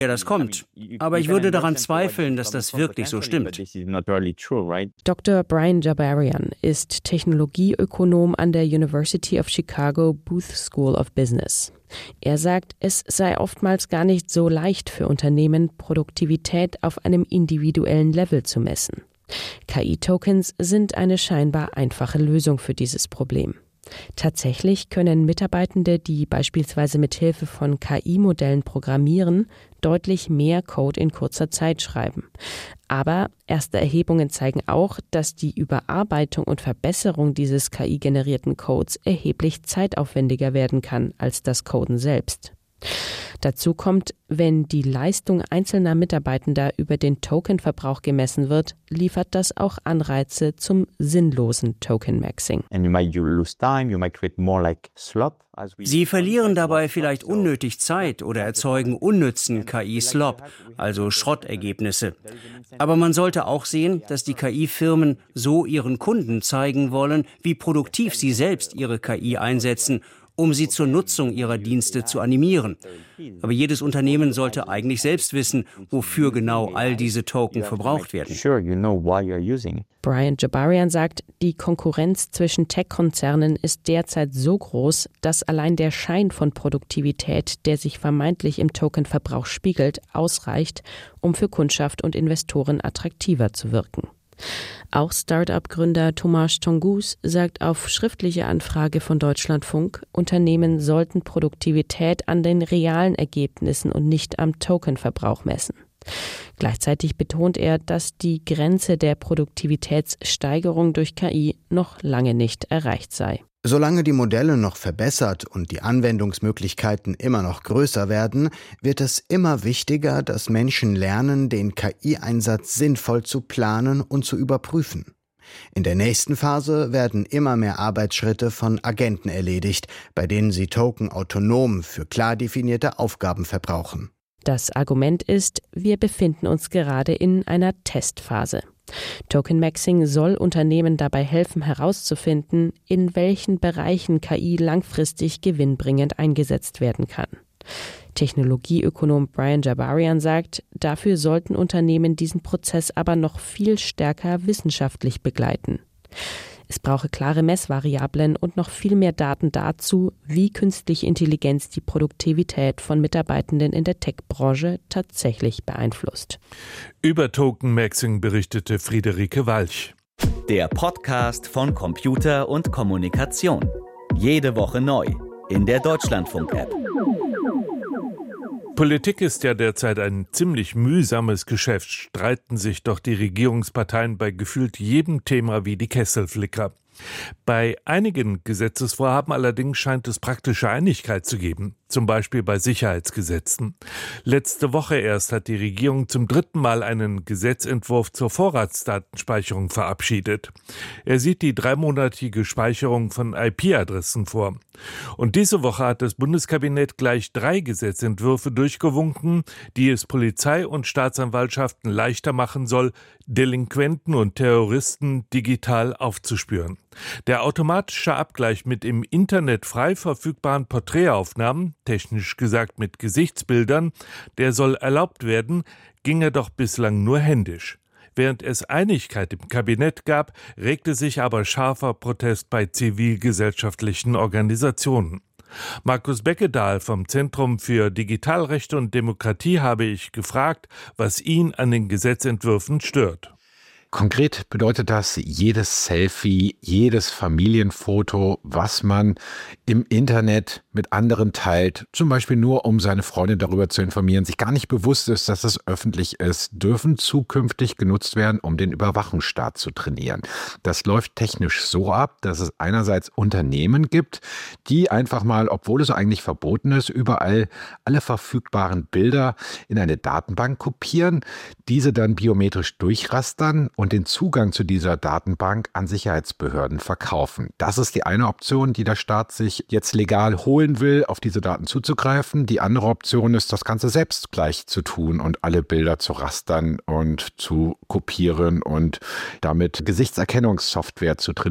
das kommt. Aber ich würde daran zweifeln, dass das wirklich so stimmt. Dr. Brian Jabarian ist Technologieökonom an der University of Chicago Booth School of Business. Er sagt, es sei oftmals gar nicht so leicht für Unternehmen, Produktivität auf einem individuellen Level zu messen. KI-Tokens sind eine scheinbar einfache Lösung für dieses Problem. Tatsächlich können Mitarbeitende, die beispielsweise mit Hilfe von KI-Modellen programmieren, deutlich mehr Code in kurzer Zeit schreiben. Aber erste Erhebungen zeigen auch, dass die Überarbeitung und Verbesserung dieses KI-generierten Codes erheblich zeitaufwendiger werden kann als das Coden selbst. Dazu kommt, wenn die Leistung einzelner Mitarbeitender über den Tokenverbrauch gemessen wird, liefert das auch Anreize zum sinnlosen Token-Maxing. Sie verlieren dabei vielleicht unnötig Zeit oder erzeugen unnützen KI-Slop, also Schrottergebnisse. Aber man sollte auch sehen, dass die KI-Firmen so ihren Kunden zeigen wollen, wie produktiv sie selbst ihre KI einsetzen, um sie zur Nutzung ihrer Dienste zu animieren. Aber jedes Unternehmen sollte eigentlich selbst wissen, wofür genau all diese Token verbraucht werden. Brian Jabarian sagt, die Konkurrenz zwischen Tech-Konzernen ist derzeit so groß, dass allein der Schein von Produktivität, der sich vermeintlich im Tokenverbrauch spiegelt, ausreicht, um für Kundschaft und Investoren attraktiver zu wirken. Auch Start-up-Gründer Tomasz Tongus sagt auf schriftliche Anfrage von Deutschlandfunk, Unternehmen sollten Produktivität an den realen Ergebnissen und nicht am Tokenverbrauch messen. Gleichzeitig betont er, dass die Grenze der Produktivitätssteigerung durch KI noch lange nicht erreicht sei. Solange die Modelle noch verbessert und die Anwendungsmöglichkeiten immer noch größer werden, wird es immer wichtiger, dass Menschen lernen, den KI-Einsatz sinnvoll zu planen und zu überprüfen. In der nächsten Phase werden immer mehr Arbeitsschritte von Agenten erledigt, bei denen sie Token autonom für klar definierte Aufgaben verbrauchen. Das Argument ist, wir befinden uns gerade in einer Testphase. Token-Maxing soll Unternehmen dabei helfen, herauszufinden, in welchen Bereichen KI langfristig gewinnbringend eingesetzt werden kann. Technologieökonom Brian Jabarian sagt, dafür sollten Unternehmen diesen Prozess aber noch viel stärker wissenschaftlich begleiten. Es brauche klare Messvariablen und noch viel mehr Daten dazu, wie künstliche Intelligenz die Produktivität von Mitarbeitenden in der Tech-Branche tatsächlich beeinflusst. Über Token-Maxing berichtete Friederike Walch. Der Podcast von Computer und Kommunikation. Jede Woche neu in der Deutschlandfunk-App. Politik ist ja derzeit ein ziemlich mühsames Geschäft, streiten sich doch die Regierungsparteien bei gefühlt jedem Thema wie die Kesselflicker. Bei einigen Gesetzesvorhaben allerdings scheint es praktische Einigkeit zu geben, zum Beispiel bei Sicherheitsgesetzen. Letzte Woche erst hat die Regierung zum 3. Mal einen Gesetzentwurf zur Vorratsdatenspeicherung verabschiedet. Er sieht die 3-monatige Speicherung von IP-Adressen vor. Und diese Woche hat das Bundeskabinett gleich 3 Gesetzentwürfe durchgewunken, die es Polizei und Staatsanwaltschaften leichter machen soll, Delinquenten und Terroristen digital aufzuspüren. Der automatische Abgleich mit im Internet frei verfügbaren Porträtaufnahmen, technisch gesagt mit Gesichtsbildern, der soll erlaubt werden, ginge doch bislang nur händisch. Während es Einigkeit im Kabinett gab, regte sich aber scharfer Protest bei zivilgesellschaftlichen Organisationen. Markus Beckedahl vom Zentrum für Digitalrechte und Demokratie habe ich gefragt, was ihn an den Gesetzentwürfen stört. Konkret bedeutet das, jedes Selfie, jedes Familienfoto, was man im Internet mit anderen teilt, zum Beispiel nur um seine Freundin darüber zu informieren, sich gar nicht bewusst ist, dass es öffentlich ist, dürfen zukünftig genutzt werden, um den Überwachungsstaat zu trainieren. Das läuft technisch so ab, dass es einerseits Unternehmen gibt, die einfach mal, obwohl es eigentlich verboten ist, überall alle verfügbaren Bilder in eine Datenbank kopieren, diese dann biometrisch durchrastern und den Zugang zu dieser Datenbank an Sicherheitsbehörden verkaufen. Das ist die eine Option, die der Staat sich jetzt legal holen will, auf diese Daten zuzugreifen. Die andere Option ist, das Ganze selbst gleich zu tun und alle Bilder zu rastern und zu kopieren und damit Gesichtserkennungssoftware zu trainieren.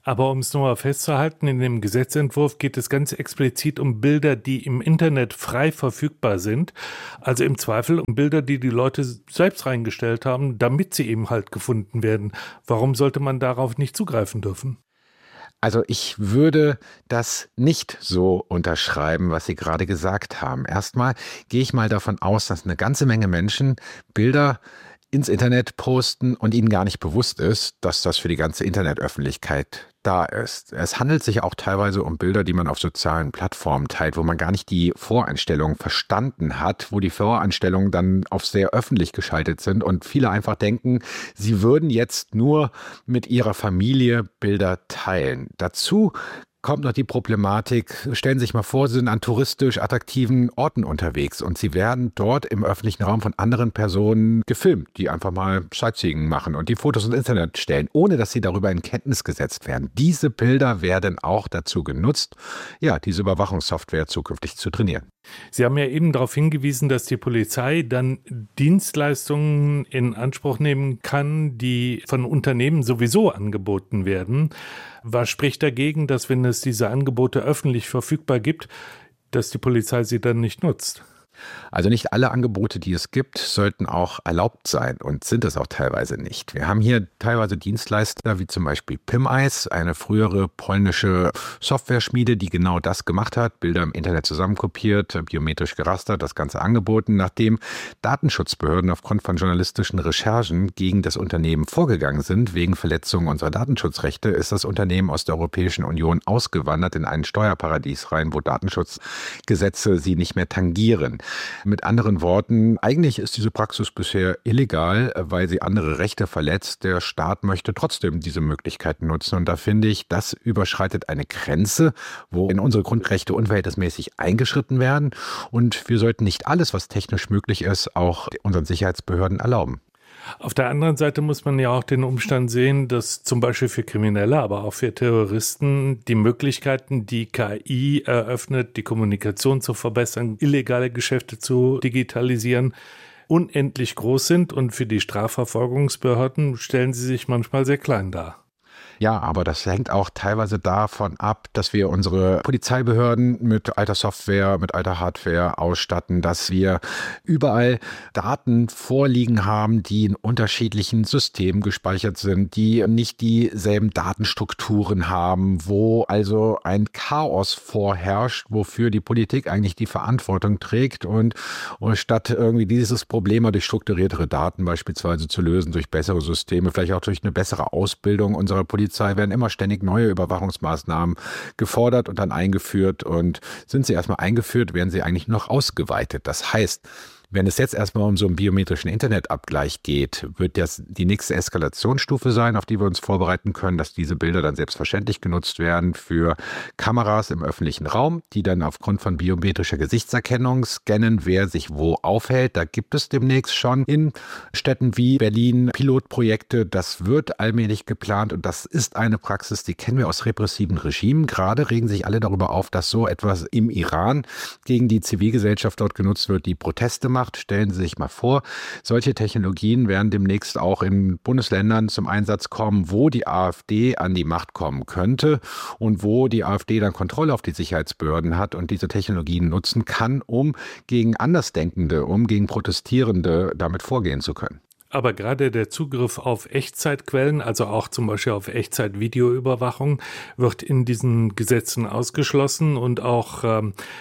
Aber um es nochmal festzuhalten, in dem Gesetzentwurf geht es ganz explizit um Bilder, die im Internet frei verfügbar sind. Also im Zweifel um Bilder, die die Leute selbst reingestellt haben, damit sie eben halt gefunden werden. Warum sollte man darauf nicht zugreifen dürfen? Also ich würde das nicht so unterschreiben, was Sie gerade gesagt haben. Erstmal gehe ich mal davon aus, dass eine ganze Menge Menschen Bilder ins Internet posten und ihnen gar nicht bewusst ist, dass das für die ganze Internetöffentlichkeit da ist. Es handelt sich auch teilweise um Bilder, die man auf sozialen Plattformen teilt, wo man gar nicht die Voreinstellungen verstanden hat, wo die Voreinstellungen dann auf sehr öffentlich geschaltet sind und viele einfach denken, sie würden jetzt nur mit ihrer Familie Bilder teilen. Dazu kommt noch die Problematik, stellen Sie sich mal vor, Sie sind an touristisch attraktiven Orten unterwegs und Sie werden dort im öffentlichen Raum von anderen Personen gefilmt, die einfach mal Sightseeing machen und die Fotos ins Internet stellen, ohne dass sie darüber in Kenntnis gesetzt werden. Diese Bilder werden auch dazu genutzt, ja, diese Überwachungssoftware zukünftig zu trainieren. Sie haben ja eben darauf hingewiesen, dass die Polizei dann Dienstleistungen in Anspruch nehmen kann, die von Unternehmen sowieso angeboten werden. Was spricht dagegen, dass, wenn es diese Angebote öffentlich verfügbar gibt, dass die Polizei sie dann nicht nutzt? Also nicht alle Angebote, die es gibt, sollten auch erlaubt sein und sind es auch teilweise nicht. Wir haben hier teilweise Dienstleister wie zum Beispiel Pimeis, eine frühere polnische Software-Schmiede, die genau das gemacht hat, Bilder im Internet zusammenkopiert, biometrisch gerastert, das Ganze angeboten. Nachdem Datenschutzbehörden aufgrund von journalistischen Recherchen gegen das Unternehmen vorgegangen sind, wegen Verletzung unserer Datenschutzrechte, ist das Unternehmen aus der Europäischen Union ausgewandert in ein Steuerparadies rein, wo Datenschutzgesetze sie nicht mehr tangieren. Mit anderen Worten, eigentlich ist diese Praxis bisher illegal, weil sie andere Rechte verletzt. Der Staat möchte trotzdem diese Möglichkeiten nutzen. Und da finde ich, das überschreitet eine Grenze, wo in unsere Grundrechte unverhältnismäßig eingeschritten werden. Und wir sollten nicht alles, was technisch möglich ist, auch unseren Sicherheitsbehörden erlauben. Auf der anderen Seite muss man ja auch den Umstand sehen, dass zum Beispiel für Kriminelle, aber auch für Terroristen die Möglichkeiten, die KI eröffnet, die Kommunikation zu verbessern, illegale Geschäfte zu digitalisieren, unendlich groß sind und für die Strafverfolgungsbehörden stellen sie sich manchmal sehr klein dar. Ja, aber das hängt auch teilweise davon ab, dass wir unsere Polizeibehörden mit alter Software, mit alter Hardware ausstatten, dass wir überall Daten vorliegen haben, die in unterschiedlichen Systemen gespeichert sind, die nicht dieselben Datenstrukturen haben, wo also ein Chaos vorherrscht, wofür die Politik eigentlich die Verantwortung trägt und statt irgendwie dieses Problem durch strukturiertere Daten beispielsweise zu lösen, durch bessere Systeme, vielleicht auch durch eine bessere Ausbildung unserer Polizei, werden immer ständig neue Überwachungsmaßnahmen gefordert und dann eingeführt. Und sind sie erstmal eingeführt, werden sie eigentlich noch ausgeweitet. Das heißt, wenn es jetzt erstmal um so einen biometrischen Internetabgleich geht, wird das die nächste Eskalationsstufe sein, auf die wir uns vorbereiten können, dass diese Bilder dann selbstverständlich genutzt werden für Kameras im öffentlichen Raum, die dann aufgrund von biometrischer Gesichtserkennung scannen, wer sich wo aufhält. Da gibt es demnächst schon in Städten wie Berlin Pilotprojekte. Das wird allmählich geplant und das ist eine Praxis, die kennen wir aus repressiven Regimen. Gerade regen sich alle darüber auf, dass so etwas im Iran gegen die Zivilgesellschaft dort genutzt wird, die Proteste macht. Stellen Sie sich mal vor, solche Technologien werden demnächst auch in Bundesländern zum Einsatz kommen, wo die AfD an die Macht kommen könnte und wo die AfD dann Kontrolle auf die Sicherheitsbehörden hat und diese Technologien nutzen kann, um gegen Andersdenkende, um gegen Protestierende damit vorgehen zu können. Aber gerade der Zugriff auf Echtzeitquellen, also auch zum Beispiel auf Echtzeit-Videoüberwachung, wird in diesen Gesetzen ausgeschlossen und auch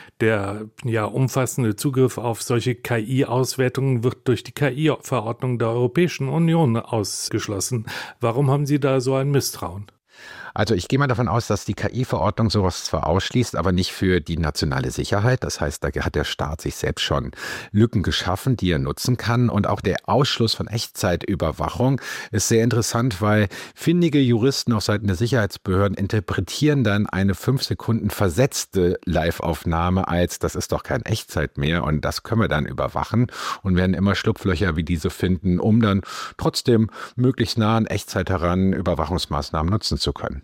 der umfassende Zugriff auf solche KI-Auswertungen wird durch die KI-Verordnung der Europäischen Union ausgeschlossen. Warum haben Sie da so ein Misstrauen? Also ich gehe mal davon aus, dass die KI-Verordnung sowas zwar ausschließt, aber nicht für die nationale Sicherheit. Das heißt, da hat der Staat sich selbst schon Lücken geschaffen, die er nutzen kann. Und auch der Ausschluss von Echtzeitüberwachung ist sehr interessant, weil findige Juristen auf Seiten der Sicherheitsbehörden interpretieren dann eine 5 Sekunden versetzte Live-Aufnahme als, das ist doch kein Echtzeit mehr und das können wir dann überwachen und werden immer Schlupflöcher wie diese finden, um dann trotzdem möglichst nah an Echtzeit heran Überwachungsmaßnahmen nutzen zu können.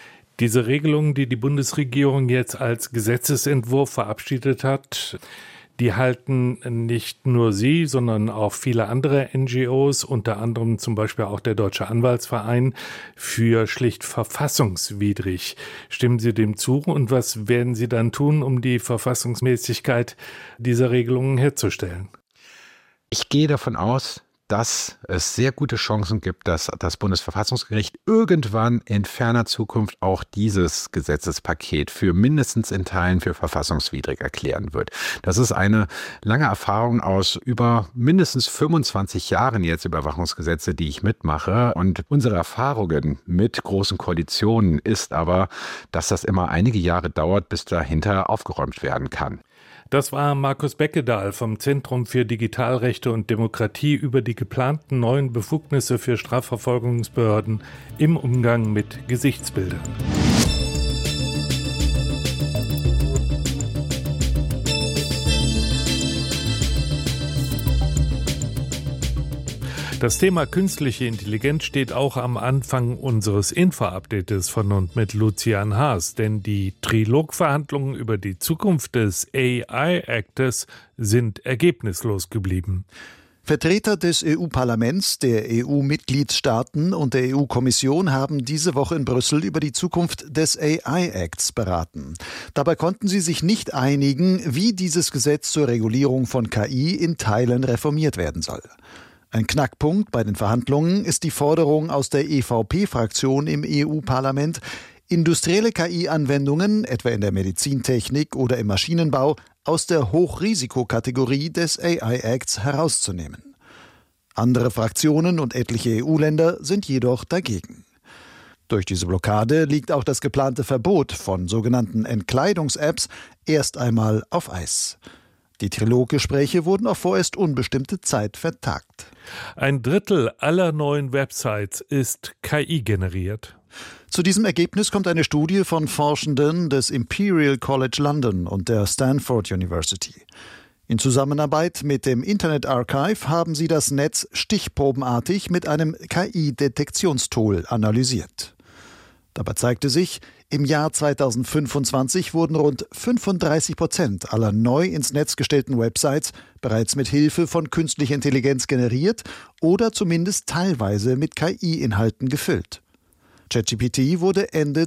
Diese Regelung, die die Bundesregierung jetzt als Gesetzesentwurf verabschiedet hat, Die halten nicht nur Sie, sondern auch viele andere NGOs, unter anderem zum Beispiel auch der Deutsche Anwaltsverein, für schlicht verfassungswidrig. Stimmen Sie dem zu? Und was werden Sie dann tun, um die Verfassungsmäßigkeit dieser Regelungen herzustellen? Ich gehe davon aus, dass es sehr gute Chancen gibt, dass das Bundesverfassungsgericht irgendwann in ferner Zukunft auch dieses Gesetzespaket für mindestens in Teilen für verfassungswidrig erklären wird. Das ist eine lange Erfahrung aus über mindestens 25 Jahren jetzt Überwachungsgesetze, die ich mitmache. Und unsere Erfahrungen mit großen Koalitionen ist aber, dass das immer einige Jahre dauert, bis dahinter aufgeräumt werden kann. Das war Markus Beckedahl vom Zentrum für Digitalrechte und Demokratie über die geplanten neuen Befugnisse für Strafverfolgungsbehörden im Umgang mit Gesichtsbildern. Das Thema künstliche Intelligenz steht auch am Anfang unseres Info-Updates von und mit Lucian Haas, denn die Trilogverhandlungen über die Zukunft des AI-Actes sind ergebnislos geblieben. Vertreter des EU-Parlaments, der EU-Mitgliedstaaten und der EU-Kommission haben diese Woche in Brüssel über die Zukunft des AI-Acts beraten. Dabei konnten sie sich nicht einigen, wie dieses Gesetz zur Regulierung von KI in Teilen reformiert werden soll. Ein Knackpunkt bei den Verhandlungen ist die Forderung aus der EVP-Fraktion im EU-Parlament, industrielle KI-Anwendungen, etwa in der Medizintechnik oder im Maschinenbau, aus der Hochrisikokategorie des AI-Acts herauszunehmen. Andere Fraktionen und etliche EU-Länder sind jedoch dagegen. Durch diese Blockade liegt auch das geplante Verbot von sogenannten Entkleidungs-Apps erst einmal auf Eis. Die Triloggespräche wurden auf vorerst unbestimmte Zeit vertagt. 1/3 aller neuen Websites ist KI-generiert. Zu diesem Ergebnis kommt eine Studie von Forschenden des Imperial College London und der Stanford University. In Zusammenarbeit mit dem Internet Archive haben sie das Netz stichprobenartig mit einem KI-Detektionstool analysiert. Dabei zeigte sich, im Jahr 2025 wurden rund 35% aller neu ins Netz gestellten Websites bereits mit Hilfe von künstlicher Intelligenz generiert oder zumindest teilweise mit KI-Inhalten gefüllt. ChatGPT wurde Ende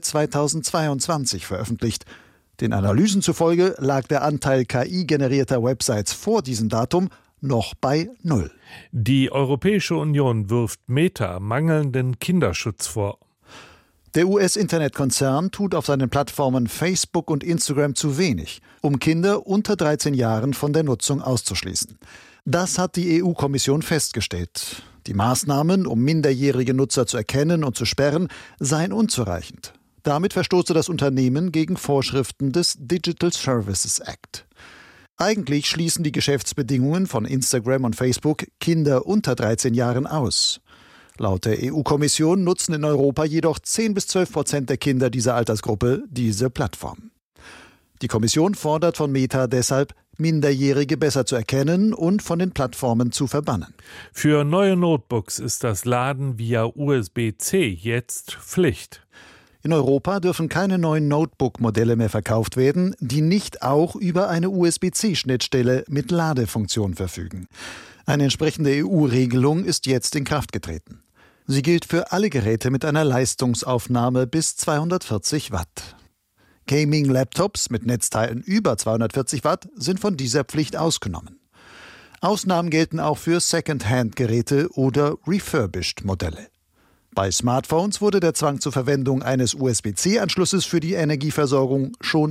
2022 veröffentlicht. Den Analysen zufolge lag der Anteil KI-generierter Websites vor diesem Datum noch bei 0. Die Europäische Union wirft Meta mangelnden Kinderschutz vor. Der US-Internetkonzern tut auf seinen Plattformen Facebook und Instagram zu wenig, um Kinder unter 13 Jahren von der Nutzung auszuschließen. Das hat die EU-Kommission festgestellt. Die Maßnahmen, um minderjährige Nutzer zu erkennen und zu sperren, seien unzureichend. Damit verstoße das Unternehmen gegen Vorschriften des Digital Services Act. Eigentlich schließen die Geschäftsbedingungen von Instagram und Facebook Kinder unter 13 Jahren aus. Laut der EU-Kommission nutzen in Europa jedoch 10-12% der Kinder dieser Altersgruppe diese Plattform. Die Kommission fordert von Meta deshalb, Minderjährige besser zu erkennen und von den Plattformen zu verbannen. Für neue Notebooks ist das Laden via USB-C jetzt Pflicht. In Europa dürfen keine neuen Notebook-Modelle mehr verkauft werden, die nicht auch über eine USB-C-Schnittstelle mit Ladefunktion verfügen. Eine entsprechende EU-Regelung ist jetzt in Kraft getreten. Sie gilt für alle Geräte mit einer Leistungsaufnahme bis 240 Watt. Gaming-Laptops mit Netzteilen über 240 Watt sind von dieser Pflicht ausgenommen. Ausnahmen gelten auch für Second-Hand-Geräte oder Refurbished-Modelle. Bei Smartphones wurde der Zwang zur Verwendung eines USB-C-Anschlusses für die Energieversorgung schon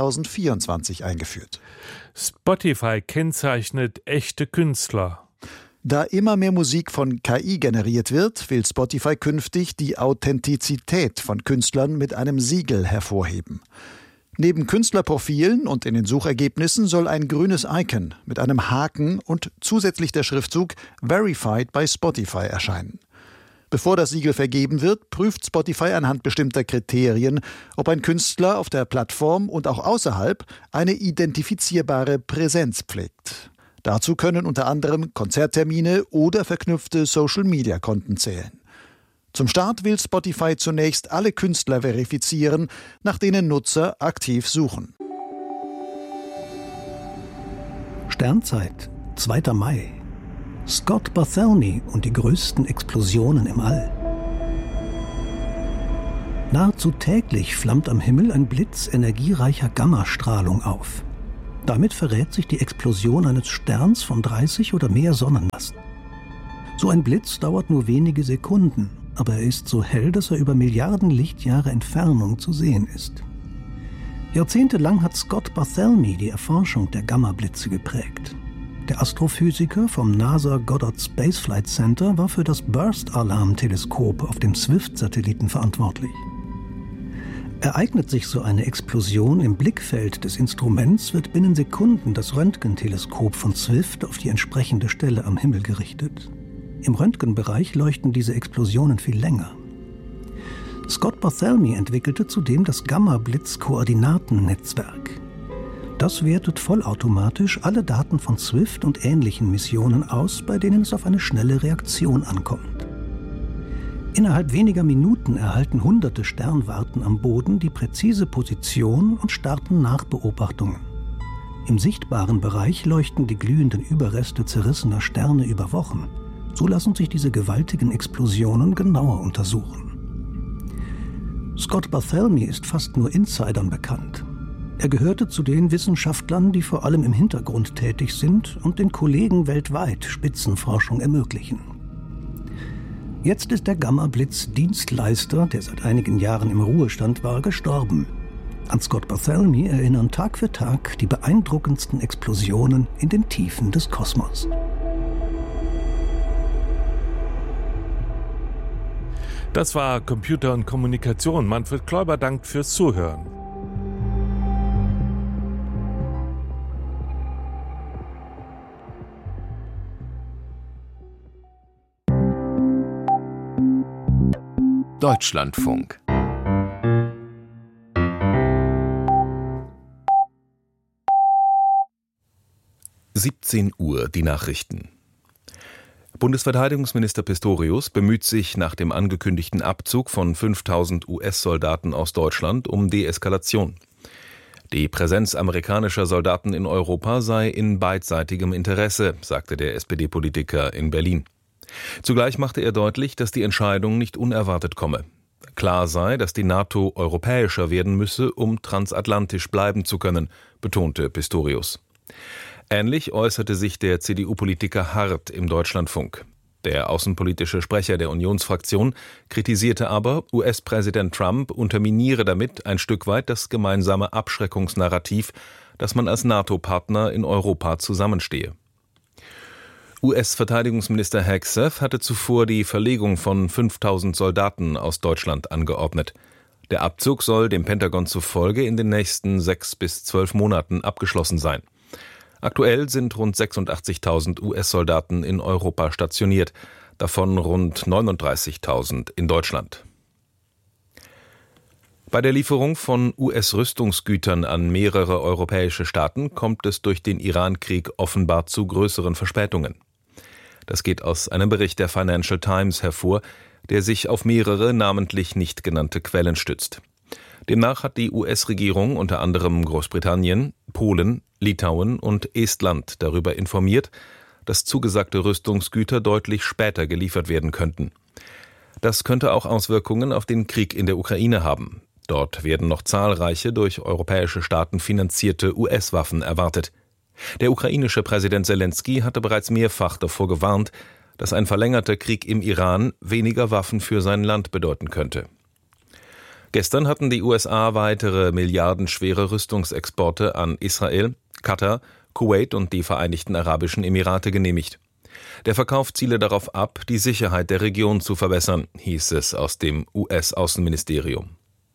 2024 eingeführt. Spotify kennzeichnet echte Künstler. Da immer mehr Musik von KI generiert wird, will Spotify künftig die Authentizität von Künstlern mit einem Siegel hervorheben. Neben Künstlerprofilen und in den Suchergebnissen soll ein grünes Icon mit einem Haken und zusätzlich der Schriftzug Verified by Spotify erscheinen. Bevor das Siegel vergeben wird, prüft Spotify anhand bestimmter Kriterien, ob ein Künstler auf der Plattform und auch außerhalb eine identifizierbare Präsenz pflegt. Dazu können unter anderem Konzerttermine oder verknüpfte Social-Media-Konten zählen. Zum Start will Spotify zunächst alle Künstler verifizieren, nach denen Nutzer aktiv suchen. Sternzeit, 2. Mai. Scott Barthélemy und die größten Explosionen im All. Nahezu täglich flammt am Himmel ein Blitz energiereicher Gammastrahlung auf. Damit verrät sich die Explosion eines Sterns von 30 oder mehr Sonnenmassen. So ein Blitz dauert nur wenige Sekunden, aber er ist so hell, dass er über Milliarden Lichtjahre Entfernung zu sehen ist. Jahrzehntelang hat Scott Barthélemy die Erforschung der Gammablitze geprägt. Der Astrophysiker vom NASA Goddard Space Flight Center war für das Burst-Alarm-Teleskop auf dem Swift-Satelliten verantwortlich. Ereignet sich so eine Explosion im Blickfeld des Instruments, wird binnen Sekunden das Röntgenteleskop von Swift auf die entsprechende Stelle am Himmel gerichtet. Im Röntgenbereich leuchten diese Explosionen viel länger. Scott Barthélemy entwickelte zudem das Gamma-Blitz-Koordinatennetzwerk. Das wertet vollautomatisch alle Daten von Swift und ähnlichen Missionen aus, bei denen es auf eine schnelle Reaktion ankommt. Innerhalb weniger Minuten erhalten hunderte Sternwarten am Boden die präzise Position und starten Nachbeobachtungen. Im sichtbaren Bereich leuchten die glühenden Überreste zerrissener Sterne über Wochen. So lassen sich diese gewaltigen Explosionen genauer untersuchen. Scott Barthélemy ist fast nur Insidern bekannt. Er gehörte zu den Wissenschaftlern, die vor allem im Hintergrund tätig sind und den Kollegen weltweit Spitzenforschung ermöglichen. Jetzt ist der Gamma-Blitz-Dienstleister, der seit einigen Jahren im Ruhestand war, gestorben. An Scott Barthélemy erinnern Tag für Tag die beeindruckendsten Explosionen in den Tiefen des Kosmos. Das war Computer und Kommunikation. Manfred Kläuber dankt fürs Zuhören. Deutschlandfunk. Uhr, die Nachrichten. Bundesverteidigungsminister Pistorius bemüht sich nach dem angekündigten Abzug von 5.000 US-Soldaten aus Deutschland um Deeskalation. Die Präsenz amerikanischer Soldaten in Europa sei in beidseitigem Interesse, sagte der SPD-Politiker in Berlin. Zugleich machte er deutlich, dass die Entscheidung nicht unerwartet komme. Klar sei, dass die NATO europäischer werden müsse, um transatlantisch bleiben zu können, betonte Pistorius. Ähnlich äußerte sich der CDU-Politiker Hart im Deutschlandfunk. Der außenpolitische Sprecher der Unionsfraktion kritisierte aber, US-Präsident Trump unterminiere damit ein Stück weit das gemeinsame Abschreckungsnarrativ, dass man als NATO-Partner in Europa zusammenstehe. US-Verteidigungsminister Hegseth hatte zuvor die Verlegung von 5.000 Soldaten aus Deutschland angeordnet. Der Abzug soll dem Pentagon zufolge in den nächsten 6 bis 12 Monaten abgeschlossen sein. Aktuell sind rund 86.000 US-Soldaten in Europa stationiert, davon rund 39.000 in Deutschland. Bei der Lieferung von US-Rüstungsgütern an mehrere europäische Staaten kommt es durch den Iran-Krieg offenbar zu größeren Verspätungen. Das geht aus einem Bericht der Financial Times hervor, der sich auf mehrere namentlich nicht genannte Quellen stützt. Demnach hat die US-Regierung unter anderem Großbritannien, Polen, Litauen und Estland darüber informiert, dass zugesagte Rüstungsgüter deutlich später geliefert werden könnten. Das könnte auch Auswirkungen auf den Krieg in der Ukraine haben. Dort werden noch zahlreiche durch europäische Staaten finanzierte US-Waffen erwartet. Der ukrainische Präsident Selenskyj hatte bereits mehrfach davor gewarnt, dass ein verlängerter Krieg im Iran weniger Waffen für sein Land bedeuten könnte. Gestern hatten die USA weitere milliardenschwere Rüstungsexporte an Israel, Katar, Kuwait und die Vereinigten Arabischen Emirate genehmigt. Der Verkauf ziele darauf ab, die Sicherheit der Region zu verbessern, hieß es aus dem US-Außenministerium.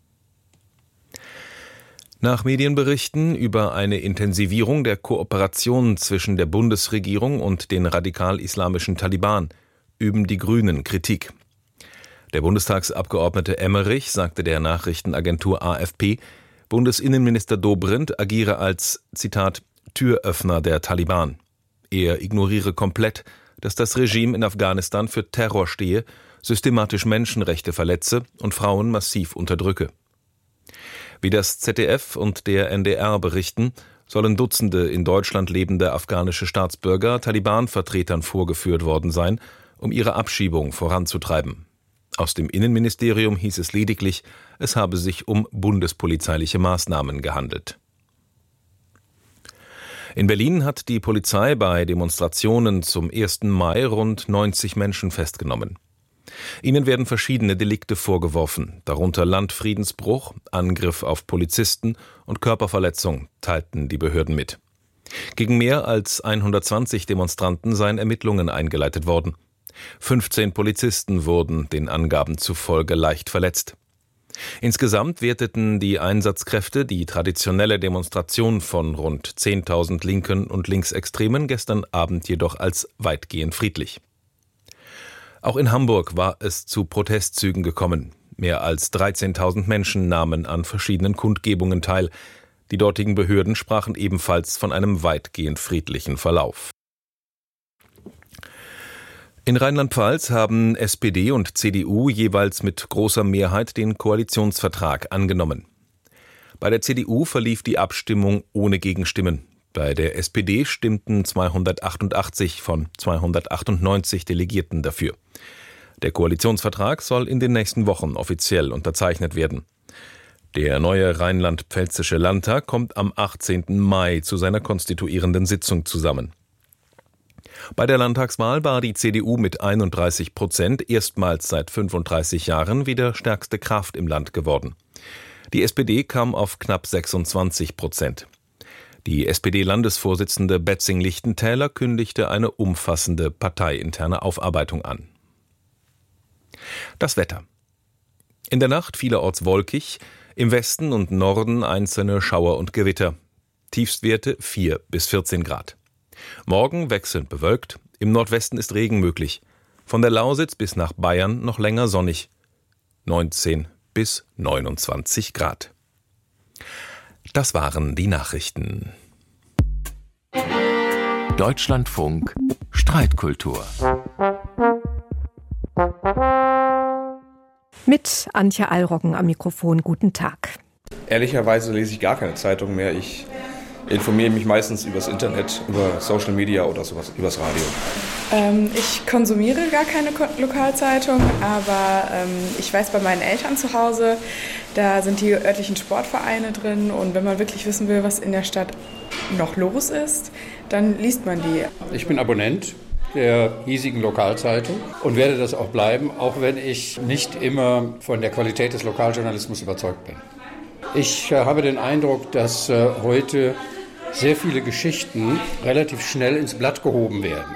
Nach Medienberichten über eine Intensivierung der Kooperation zwischen der Bundesregierung und den radikal-islamischen Taliban üben die Grünen Kritik. Der Bundestagsabgeordnete Emmerich sagte der Nachrichtenagentur AFP, Bundesinnenminister Dobrindt agiere als, Zitat, Türöffner der Taliban. Er ignoriere komplett, dass das Regime in Afghanistan für Terror stehe, systematisch Menschenrechte verletze und Frauen massiv unterdrücke. Wie das ZDF und der NDR berichten, sollen Dutzende in Deutschland lebende afghanische Staatsbürger Taliban-Vertretern vorgeführt worden sein, um ihre Abschiebung voranzutreiben. Aus dem Innenministerium hieß es lediglich, es habe sich um bundespolizeiliche Maßnahmen gehandelt. In Berlin hat die Polizei bei Demonstrationen zum 1. Mai rund 90 Menschen festgenommen. Ihnen werden verschiedene Delikte vorgeworfen, darunter Landfriedensbruch, Angriff auf Polizisten und Körperverletzung, teilten die Behörden mit. Gegen mehr als 120 Demonstranten seien Ermittlungen eingeleitet worden. 15 Polizisten wurden den Angaben zufolge leicht verletzt. Insgesamt werteten die Einsatzkräfte die traditionelle Demonstration von rund 10.000 Linken und Linksextremen gestern Abend jedoch als weitgehend friedlich. Auch in Hamburg war es zu Protestzügen gekommen. Mehr als 13.000 Menschen nahmen an verschiedenen Kundgebungen teil. Die dortigen Behörden sprachen ebenfalls von einem weitgehend friedlichen Verlauf. In Rheinland-Pfalz haben SPD und CDU jeweils mit großer Mehrheit den Koalitionsvertrag angenommen. Bei der CDU verlief die Abstimmung ohne Gegenstimmen. Bei der SPD stimmten 288 von 298 Delegierten dafür. Der Koalitionsvertrag soll in den nächsten Wochen offiziell unterzeichnet werden. Der neue rheinland-pfälzische Landtag kommt am 18. Mai zu seiner konstituierenden Sitzung zusammen. Bei der Landtagswahl war die CDU mit 31% erstmals seit 35 Jahren wieder stärkste Kraft im Land geworden. Die SPD kam auf knapp 26%. Die SPD-Landesvorsitzende Betzing-Lichtentäler kündigte eine umfassende parteiinterne Aufarbeitung an. Das Wetter. In der Nacht vielerorts wolkig, im Westen und Norden einzelne Schauer und Gewitter. Tiefstwerte 4 bis 14 Grad. Morgen wechselnd bewölkt, im Nordwesten ist Regen möglich. Von der Lausitz bis nach Bayern noch länger sonnig. 19 bis 29 Grad. Das waren die Nachrichten. Deutschlandfunk Streitkultur. Mit Antje Allroggen am Mikrofon. Guten Tag. Ehrlicherweise lese ich gar keine Zeitung mehr. Ich informiere mich meistens übers Internet, über Social Media oder sowas, übers Radio. Ich konsumiere gar keine Lokalzeitung, aber ich weiß, bei meinen Eltern zu Hause, da sind die örtlichen Sportvereine drin, und wenn man wirklich wissen will, was in der Stadt noch los ist, dann liest man die. Ich bin Abonnent der hiesigen Lokalzeitung und werde das auch bleiben, auch wenn ich nicht immer von der Qualität des Lokaljournalismus überzeugt bin. Ich habe den Eindruck, dass heute sehr viele Geschichten relativ schnell ins Blatt gehoben werden,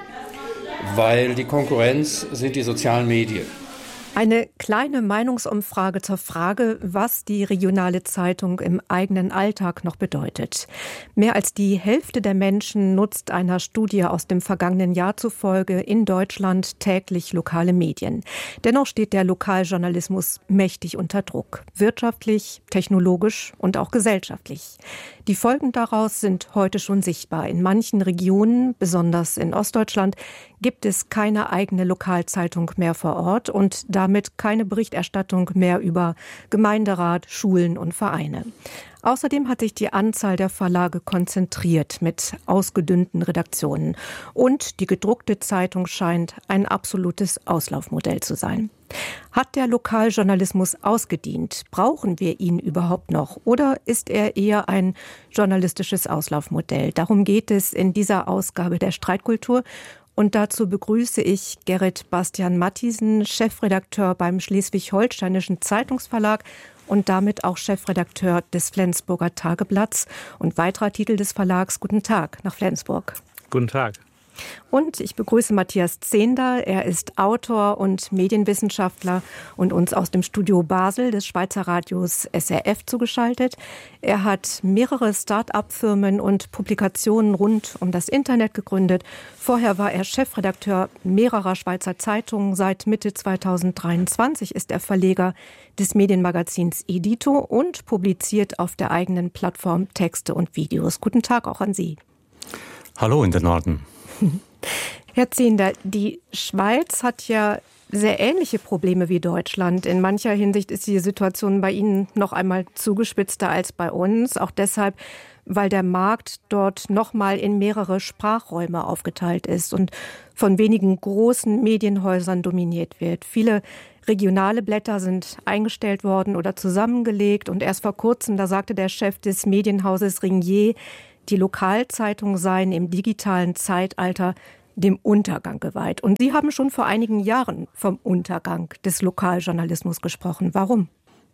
weil die Konkurrenz sind die sozialen Medien. Eine kleine Meinungsumfrage zur Frage, was die regionale Zeitung im eigenen Alltag noch bedeutet. Mehr als die Hälfte der Menschen nutzt einer Studie aus dem vergangenen Jahr zufolge in Deutschland täglich lokale Medien. Dennoch steht der Lokaljournalismus mächtig unter Druck. Wirtschaftlich, technologisch und auch gesellschaftlich. Die Folgen daraus sind heute schon sichtbar. In manchen Regionen, besonders in Ostdeutschland, gibt es keine eigene Lokalzeitung mehr vor Ort und damit keine Berichterstattung mehr über Gemeinderat, Schulen und Vereine. Außerdem hat sich die Anzahl der Verlage konzentriert mit ausgedünnten Redaktionen. Und die gedruckte Zeitung scheint ein absolutes Auslaufmodell zu sein. Hat der Lokaljournalismus ausgedient? Brauchen wir ihn überhaupt noch? Oder ist er eher ein journalistisches Auslaufmodell? Darum geht es in dieser Ausgabe der Streitkultur. Und dazu begrüße ich Gerrit Bastian Mathiesen, Chefredakteur beim Schleswig-Holsteinischen Zeitungsverlag und damit auch Chefredakteur des Flensburger Tageblatts und weiterer Titel des Verlags. Guten Tag nach Flensburg. Guten Tag. Und ich begrüße Matthias Zehnder. Er ist Autor und Medienwissenschaftler und uns aus dem Studio Basel des Schweizer Radios SRF zugeschaltet. Er hat mehrere Start-up-Firmen und Publikationen rund um das Internet gegründet. Vorher war er Chefredakteur mehrerer Schweizer Zeitungen. Seit Mitte 2023 ist er Verleger des Medienmagazins Edito und publiziert auf der eigenen Plattform Texte und Videos. Guten Tag auch an Sie. Hallo in den Norden. Herr Zehnder, die Schweiz hat ja sehr ähnliche Probleme wie Deutschland. In mancher Hinsicht ist die Situation bei Ihnen noch einmal zugespitzter als bei uns. Auch deshalb, weil der Markt dort nochmal in mehrere Sprachräume aufgeteilt ist und von wenigen großen Medienhäusern dominiert wird. Viele regionale Blätter sind eingestellt worden oder zusammengelegt und erst vor kurzem, da sagte der Chef des Medienhauses Ringier, die Lokalzeitungen seien im digitalen Zeitalter dem Untergang geweiht. Und Sie haben schon vor einigen Jahren vom Untergang des Lokaljournalismus gesprochen. Warum?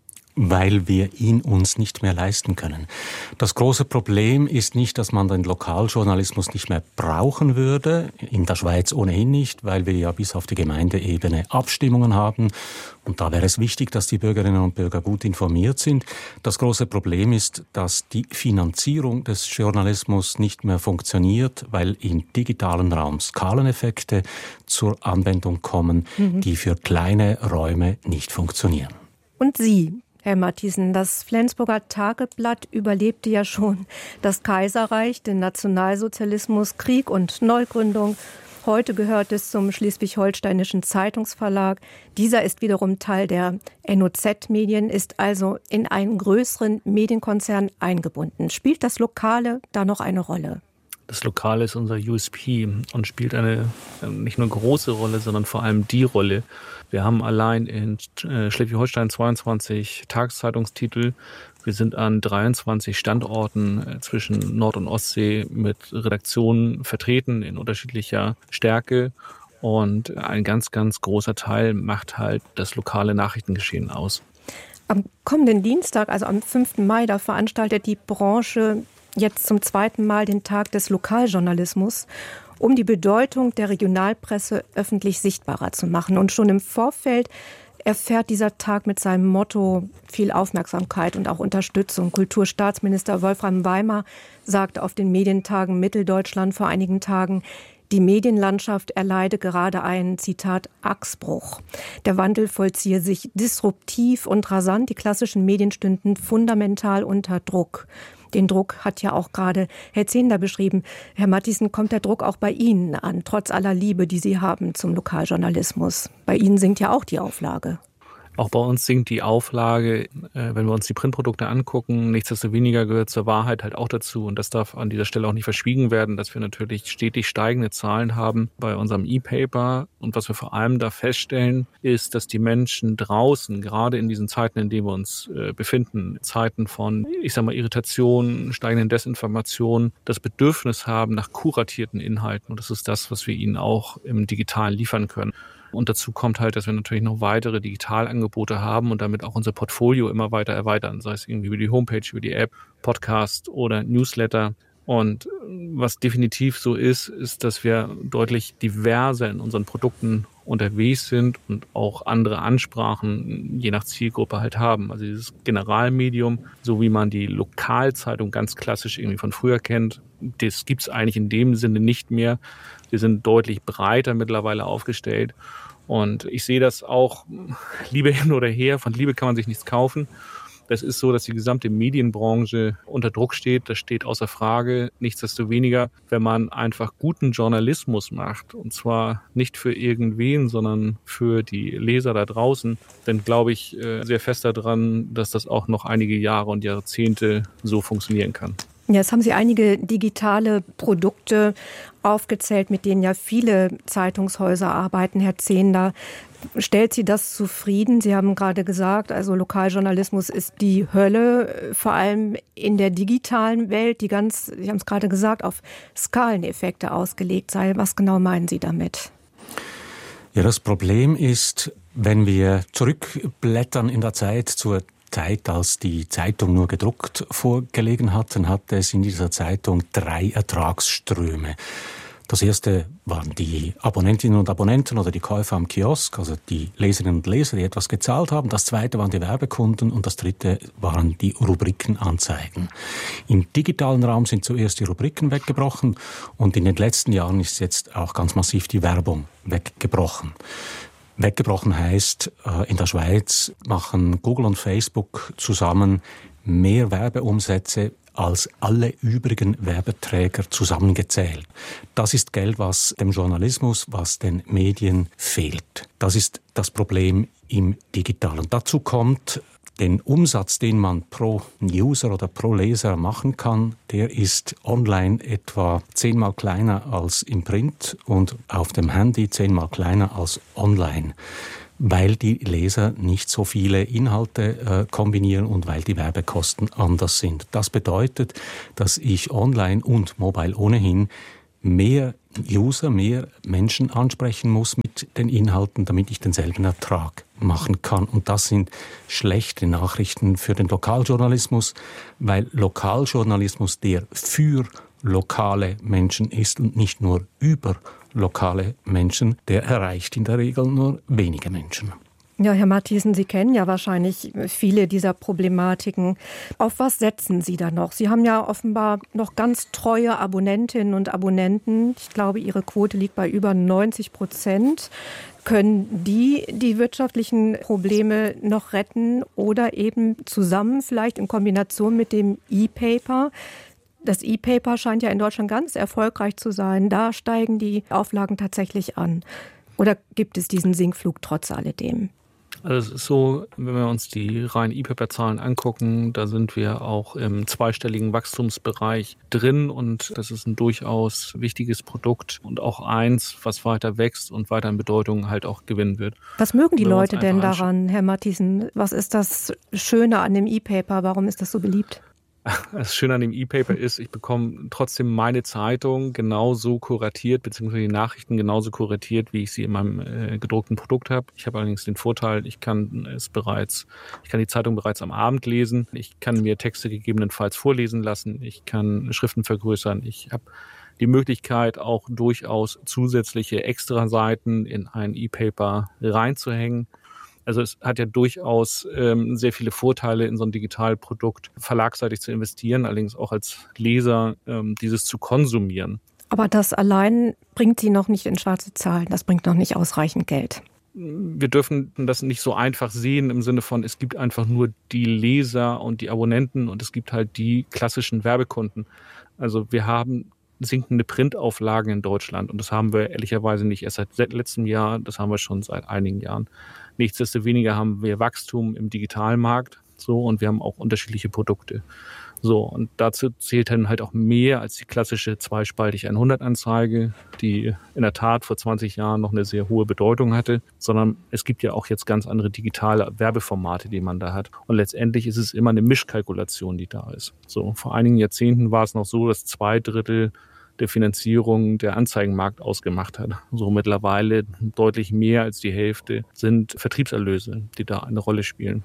Weil wir ihn uns nicht mehr leisten können. Das große Problem ist nicht, dass man den Lokaljournalismus nicht mehr brauchen würde, in der Schweiz ohnehin nicht, weil wir ja bis auf die Gemeindeebene Abstimmungen haben. Und da wäre es wichtig, dass die Bürgerinnen und Bürger gut informiert sind. Das große Problem ist, dass die Finanzierung des Journalismus nicht mehr funktioniert, weil im digitalen Raum Skaleneffekte zur Anwendung kommen, die für kleine Räume nicht funktionieren. Und Sie, Herr Mathiesen, das Flensburger Tageblatt überlebte ja schon das Kaiserreich, den Nationalsozialismus, Krieg und Neugründung. Heute gehört es zum Schleswig-Holsteinischen Zeitungsverlag. Dieser ist wiederum Teil der NOZ-Medien, ist also in einen größeren Medienkonzern eingebunden. Spielt das Lokale da noch eine Rolle? Das Lokale ist unser USP und spielt eine nicht nur große Rolle, sondern vor allem die Rolle. Wir haben allein in Schleswig-Holstein 22 Tageszeitungstitel. Wir sind an 23 Standorten zwischen Nord- und Ostsee mit Redaktionen vertreten in unterschiedlicher Stärke. Und ein ganz, ganz großer Teil macht halt das lokale Nachrichtengeschehen aus. Am kommenden Dienstag, also am 5. Mai, da veranstaltet die Branche jetzt zum 2. Mal den Tag des Lokaljournalismus, um die Bedeutung der Regionalpresse öffentlich sichtbarer zu machen. Und schon im Vorfeld erfährt dieser Tag mit seinem Motto viel Aufmerksamkeit und auch Unterstützung. Kulturstaatsminister Wolfram Weimar sagte auf den Medientagen Mitteldeutschland vor einigen Tagen, die Medienlandschaft erleide gerade einen, Zitat, Achsbruch. Der Wandel vollziehe sich disruptiv und rasant. Die klassischen Medien stünden fundamental unter Druck. Den Druck hat ja auch gerade Herr Zehnder beschrieben. Herr Mathiesen, kommt der Druck auch bei Ihnen an, trotz aller Liebe, die Sie haben zum Lokaljournalismus? Bei Ihnen sinkt ja auch die Auflage. Auch bei uns sinkt die Auflage, wenn wir uns die Printprodukte angucken. Nichtsdestoweniger gehört zur Wahrheit halt auch dazu. Und das darf an dieser Stelle auch nicht verschwiegen werden, dass wir natürlich stetig steigende Zahlen haben bei unserem E-Paper. Und was wir vor allem da feststellen, ist, dass die Menschen draußen, gerade in diesen Zeiten, in denen wir uns befinden, Zeiten von, Irritation, steigenden Desinformation, das Bedürfnis haben nach kuratierten Inhalten. Und das ist das, was wir ihnen auch im Digitalen liefern können. Und dazu kommt halt, dass wir natürlich noch weitere Digitalangebote haben und damit auch unser Portfolio immer weiter erweitern, sei es irgendwie über die Homepage, über die App, Podcast oder Newsletter. Und was definitiv so ist, dass wir deutlich diverser in unseren Produkten unterwegs sind und auch andere Ansprachen je nach Zielgruppe halt haben. Also dieses Generalmedium, so wie man die Lokalzeitung ganz klassisch irgendwie von früher kennt, das gibt es eigentlich in dem Sinne nicht mehr. Wir sind deutlich breiter mittlerweile aufgestellt. Und ich sehe das auch, Liebe hin oder her, von Liebe kann man sich nichts kaufen. Das ist so, dass die gesamte Medienbranche unter Druck steht. Das steht außer Frage. Nichtsdestoweniger, wenn man einfach guten Journalismus macht, und zwar nicht für irgendwen, sondern für die Leser da draußen, dann glaube ich sehr fest daran, dass das auch noch einige Jahre und Jahrzehnte so funktionieren kann. Ja, jetzt haben Sie einige digitale Produkte aufgezählt, mit denen ja viele Zeitungshäuser arbeiten. Herr Zehnder, stellt Sie das zufrieden? Sie haben gerade gesagt, also Lokaljournalismus ist die Hölle, vor allem in der digitalen Welt, die ganz, Sie haben es gerade gesagt, auf Skaleneffekte ausgelegt sei. Was genau meinen Sie damit? Ja, das Problem ist, wenn wir zurückblättern in der Zeit zur Zeit, als die Zeitung nur gedruckt vorgelegen hat, dann hatte es in dieser Zeitung 3 Ertragsströme. Das erste waren die Abonnentinnen und Abonnenten oder die Käufer am Kiosk, also die Leserinnen und Leser, die etwas gezahlt haben. Das zweite waren die Werbekunden und das dritte waren die Rubrikenanzeigen. Im digitalen Raum sind zuerst die Rubriken weggebrochen und in den letzten Jahren ist jetzt auch ganz massiv die Werbung weggebrochen. Weggebrochen heißt, in der Schweiz machen Google und Facebook zusammen mehr Werbeumsätze als alle übrigen Werbeträger zusammengezählt. Das ist Geld, was dem Journalismus, was den Medien fehlt. Das ist das Problem im Digitalen. Dazu kommt, den Umsatz, den man pro User oder pro Leser machen kann, der ist online etwa 10-mal kleiner als im Print und auf dem Handy 10-mal kleiner als online, weil die Leser nicht so viele Inhalte kombinieren und weil die Werbekosten anders sind. Das bedeutet, dass ich online und mobile ohnehin mehr User, mehr Menschen ansprechen muss mit den Inhalten, damit ich denselben Ertrag machen kann. Und das sind schlechte Nachrichten für den Lokaljournalismus, weil Lokaljournalismus der für lokale Menschen ist und nicht nur über lokale Menschen, der erreicht in der Regel nur wenige Menschen. Ja, Herr Mathiesen, Sie kennen ja wahrscheinlich viele dieser Problematiken. Auf was setzen Sie da noch? Sie haben ja offenbar noch ganz treue Abonnentinnen und Abonnenten. Ich glaube, Ihre Quote liegt bei über 90%. Können die wirtschaftlichen Probleme noch retten oder eben zusammen, vielleicht in Kombination mit dem E-Paper? Das E-Paper scheint ja in Deutschland ganz erfolgreich zu sein. Da steigen die Auflagen tatsächlich an. Oder gibt es diesen Sinkflug trotz alledem? Also es ist so, wenn wir uns die reinen E-Paper-Zahlen angucken, da sind wir auch im zweistelligen Wachstumsbereich drin und das ist ein durchaus wichtiges Produkt und auch eins, was weiter wächst und weiter an Bedeutung halt auch gewinnen wird. Was mögen die Leute denn daran, Herr Mathiesen? Was ist das Schöne an dem E-Paper? Warum ist das so beliebt? Das Schöne an dem E-Paper ist, ich bekomme trotzdem meine Zeitung genauso kuratiert, beziehungsweise die Nachrichten genauso kuratiert, wie ich sie in meinem gedruckten Produkt habe. Ich habe allerdings den Vorteil, ich kann die Zeitung bereits am Abend lesen. Ich kann mir Texte gegebenenfalls vorlesen lassen. Ich kann Schriften vergrößern. Ich habe die Möglichkeit, auch durchaus zusätzliche Extraseiten in ein E-Paper reinzuhängen. Also es hat ja durchaus sehr viele Vorteile, in so ein Digitalprodukt verlagsseitig zu investieren, allerdings auch als Leser dieses zu konsumieren. Aber das allein bringt Sie noch nicht in schwarze Zahlen, das bringt noch nicht ausreichend Geld. Wir dürfen das nicht so einfach sehen im Sinne von, es gibt einfach nur die Leser und die Abonnenten und es gibt halt die klassischen Werbekunden. Also wir haben sinkende Printauflagen in Deutschland und das haben wir ehrlicherweise nicht erst seit letztem Jahr, das haben wir schon seit einigen Jahren. Nichtsdestoweniger haben wir Wachstum im Digitalmarkt so und wir haben auch unterschiedliche Produkte. So, und dazu zählt dann halt auch mehr als die klassische zweispaltig 100-Anzeige, die in der Tat vor 20 Jahren noch eine sehr hohe Bedeutung hatte, sondern es gibt ja auch jetzt ganz andere digitale Werbeformate, die man da hat. Und letztendlich ist es immer eine Mischkalkulation, die da ist. So, vor einigen Jahrzehnten war es noch so, dass 2/3 der Finanzierung der Anzeigenmarkt ausgemacht hat. So mittlerweile deutlich mehr als die Hälfte sind Vertriebserlöse, die da eine Rolle spielen.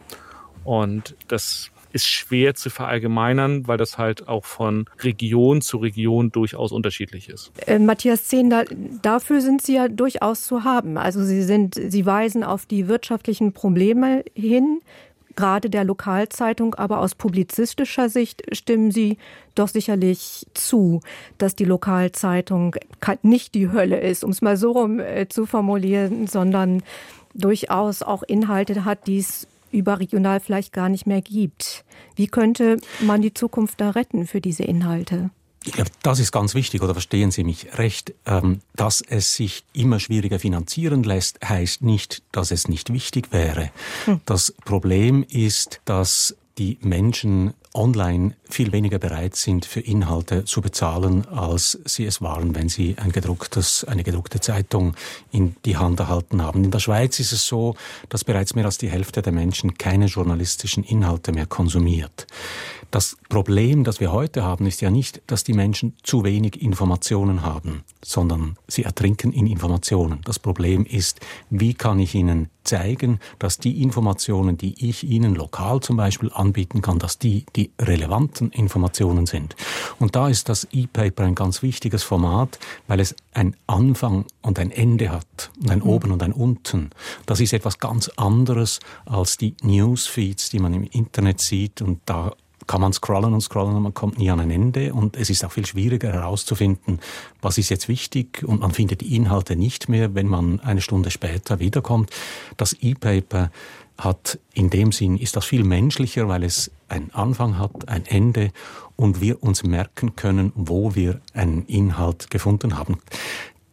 Und das ist schwer zu verallgemeinern, weil das halt auch von Region zu Region durchaus unterschiedlich ist. Matthias Zehnder, dafür sind Sie ja durchaus zu haben. Also Sie weisen auf die wirtschaftlichen Probleme hin, gerade der Lokalzeitung, aber aus publizistischer Sicht stimmen Sie doch sicherlich zu, dass die Lokalzeitung nicht die Hölle ist, um es mal so rum zu formulieren, sondern durchaus auch Inhalte hat, die es überregional vielleicht gar nicht mehr gibt. Wie könnte man die Zukunft da retten für diese Inhalte? Ich glaube, das ist ganz wichtig, oder verstehen Sie mich recht, dass es sich immer schwieriger finanzieren lässt, heißt nicht, dass es nicht wichtig wäre. Das Problem ist, dass die Menschen online viel weniger bereit sind, für Inhalte zu bezahlen, als sie es waren, wenn sie eine gedruckte Zeitung in die Hand erhalten haben. In der Schweiz ist es so, dass bereits mehr als die Hälfte der Menschen keine journalistischen Inhalte mehr konsumiert. Das Problem, das wir heute haben, ist ja nicht, dass die Menschen zu wenig Informationen haben, sondern sie ertrinken in Informationen. Das Problem ist, wie kann ich ihnen zeigen, dass die Informationen, die ich ihnen lokal zum Beispiel anbieten kann, dass die relevanten Informationen sind. Und da ist das E-Paper ein ganz wichtiges Format, weil es ein Anfang und ein Ende hat und ein Oben und ein Unten. Das ist etwas ganz anderes als die Newsfeeds, die man im Internet sieht, und da kann man scrollen und man kommt nie an ein Ende, und es ist auch viel schwieriger herauszufinden, was ist jetzt wichtig, und man findet die Inhalte nicht mehr, wenn man eine Stunde später wiederkommt. Das E-Paper hat in dem Sinn, ist das viel menschlicher, weil es einen Anfang hat, ein Ende, und wir uns merken können, wo wir einen Inhalt gefunden haben.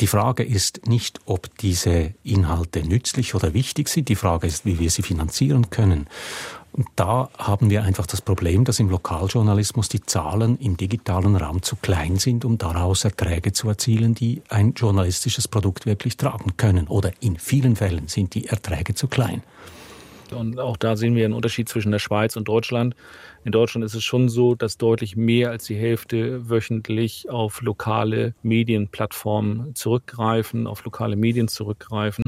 Die Frage ist nicht, ob diese Inhalte nützlich oder wichtig sind. Die Frage ist, wie wir sie finanzieren können. Und da haben wir einfach das Problem, dass im Lokaljournalismus die Zahlen im digitalen Raum zu klein sind, um daraus Erträge zu erzielen, die ein journalistisches Produkt wirklich tragen können. Oder in vielen Fällen sind die Erträge zu klein. Und auch da sehen wir einen Unterschied zwischen der Schweiz und Deutschland. In Deutschland ist es schon so, dass deutlich mehr als die Hälfte wöchentlich auf lokale Medienplattformen zurückgreifen, auf lokale Medien zurückgreifen.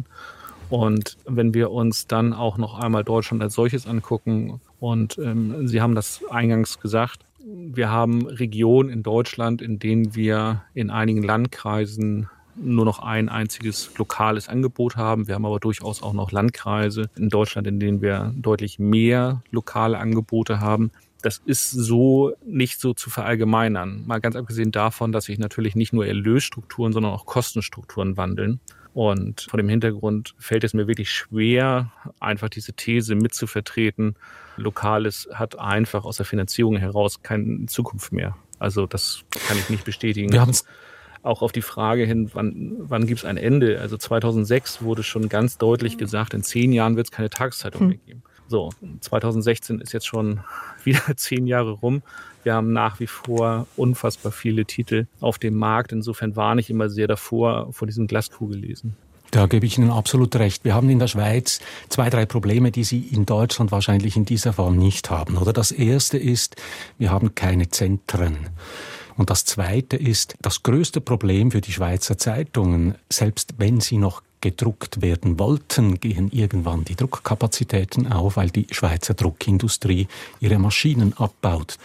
Und wenn wir uns dann auch noch einmal Deutschland als solches angucken, und Sie haben das eingangs gesagt, wir haben Regionen in Deutschland, in denen wir in einigen Landkreisen nur noch ein einziges lokales Angebot haben. Wir haben aber durchaus auch noch Landkreise in Deutschland, in denen wir deutlich mehr lokale Angebote haben. Das ist so nicht so zu verallgemeinern. Mal ganz abgesehen davon, dass sich natürlich nicht nur Erlösstrukturen, sondern auch Kostenstrukturen wandeln. Und vor dem Hintergrund fällt es mir wirklich schwer, einfach diese These mitzuvertreten. Lokales hat einfach aus der Finanzierung heraus keine Zukunft mehr. Also das kann ich nicht bestätigen. Wir haben's auch auf die Frage hin, wann gibt es ein Ende? Also 2006 wurde schon ganz deutlich gesagt, in 10 Jahren wird es keine Tageszeitung mehr geben. So, 2016 ist jetzt schon wieder 10 Jahre rum. Wir haben nach wie vor unfassbar viele Titel auf dem Markt. Insofern warne ich immer sehr davor, vor diesem Glaskugellesen. Da gebe ich Ihnen absolut recht. Wir haben in der Schweiz 2, 3 Probleme, die Sie in Deutschland wahrscheinlich in dieser Form nicht haben. Oder das erste ist, wir haben keine Zentren. Und das zweite ist, das größte Problem für die Schweizer Zeitungen, selbst wenn sie noch gedruckt werden wollten, gehen irgendwann die Druckkapazitäten auf, weil die Schweizer Druckindustrie ihre Maschinen abbaut.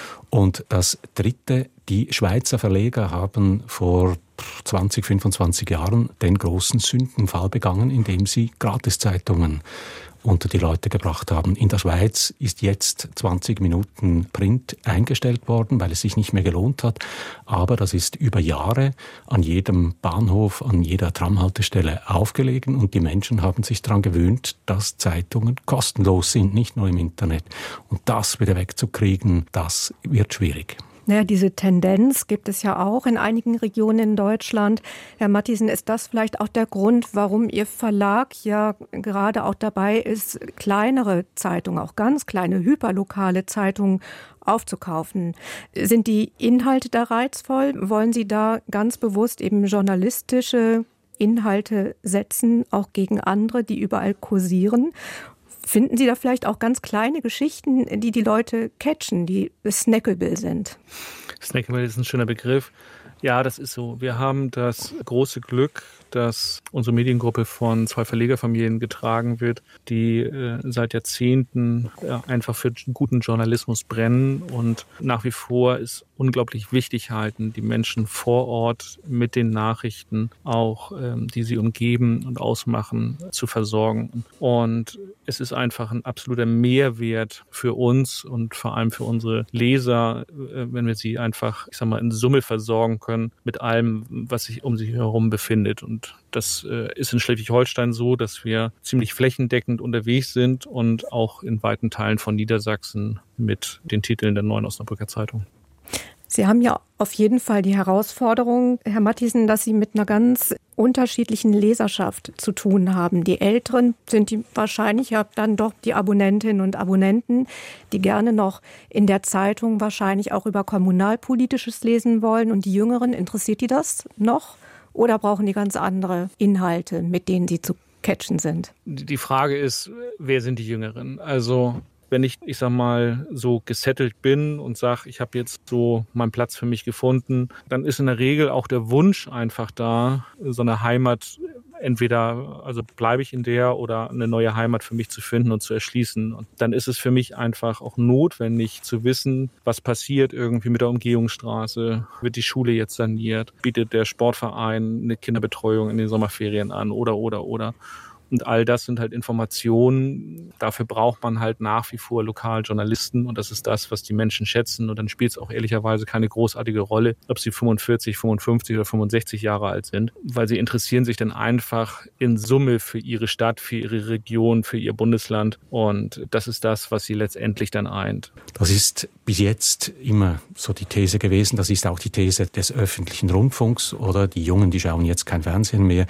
Und das dritte, die Schweizer Verleger haben vor 20, 25 Jahren den großen Sündenfall begangen, indem sie Gratiszeitungen unter die Leute gebracht haben. In der Schweiz ist jetzt 20 Minuten Print eingestellt worden, weil es sich nicht mehr gelohnt hat. Aber das ist über Jahre an jedem Bahnhof, an jeder Tramhaltestelle aufgelegen und die Menschen haben sich daran gewöhnt, dass Zeitungen kostenlos sind, nicht nur im Internet. Und das wieder wegzukriegen, das wird schwierig. Naja, diese Tendenz gibt es ja auch in einigen Regionen in Deutschland. Herr Mathiesen, ist das vielleicht auch der Grund, warum Ihr Verlag ja gerade auch dabei ist, kleinere Zeitungen, auch ganz kleine, hyperlokale Zeitungen aufzukaufen? Sind die Inhalte da reizvoll? Wollen Sie da ganz bewusst eben journalistische Inhalte setzen, auch gegen andere, die überall kursieren? Finden Sie da vielleicht auch ganz kleine Geschichten, die die Leute catchen, die snackable sind? Snackable ist ein schöner Begriff. Ja, das ist so. Wir haben das große Glück, dass unsere Mediengruppe von 2 Verlegerfamilien getragen wird, die seit Jahrzehnten einfach für guten Journalismus brennen und nach wie vor es unglaublich wichtig halten, die Menschen vor Ort mit den Nachrichten auch, die sie umgeben und ausmachen, zu versorgen. Und es ist einfach ein absoluter Mehrwert für uns und vor allem für unsere Leser, wenn wir sie einfach, in Summe versorgen können mit allem, was sich um sie herum befindet. Und das ist in Schleswig-Holstein so, dass wir ziemlich flächendeckend unterwegs sind und auch in weiten Teilen von Niedersachsen mit den Titeln der Neuen Osnabrücker Zeitung. Sie haben ja auf jeden Fall die Herausforderung, Herr Mathiesen, dass Sie mit einer ganz unterschiedlichen Leserschaft zu tun haben. Die Älteren sind die wahrscheinlich ja dann doch die Abonnentinnen und Abonnenten, die gerne noch in der Zeitung wahrscheinlich auch über Kommunalpolitisches lesen wollen. Und die Jüngeren, interessiert die das noch? Oder brauchen die ganz andere Inhalte, mit denen sie zu catchen sind? Die Frage ist, wer sind die Jüngeren? Also wenn ich so gesettelt bin und sage, ich habe jetzt so meinen Platz für mich gefunden, dann ist in der Regel auch der Wunsch einfach da, so eine Heimat, entweder bleibe ich in der oder eine neue Heimat für mich zu finden und zu erschließen. Und dann ist es für mich einfach auch notwendig zu wissen, was passiert irgendwie mit der Umgehungsstraße. Wird die Schule jetzt saniert? Bietet der Sportverein eine Kinderbetreuung in den Sommerferien an? Oder. Und all das sind halt Informationen. Dafür braucht man halt nach wie vor Lokaljournalisten. Und das ist das, was die Menschen schätzen. Und dann spielt es auch ehrlicherweise keine großartige Rolle, ob sie 45, 55 oder 65 Jahre alt sind. Weil sie interessieren sich dann einfach in Summe für ihre Stadt, für ihre Region, für ihr Bundesland. Und das ist das, was sie letztendlich dann eint. Das ist bis jetzt immer so die These gewesen. Das ist auch die These des öffentlichen Rundfunks. Oder die Jungen, die schauen jetzt kein Fernsehen mehr.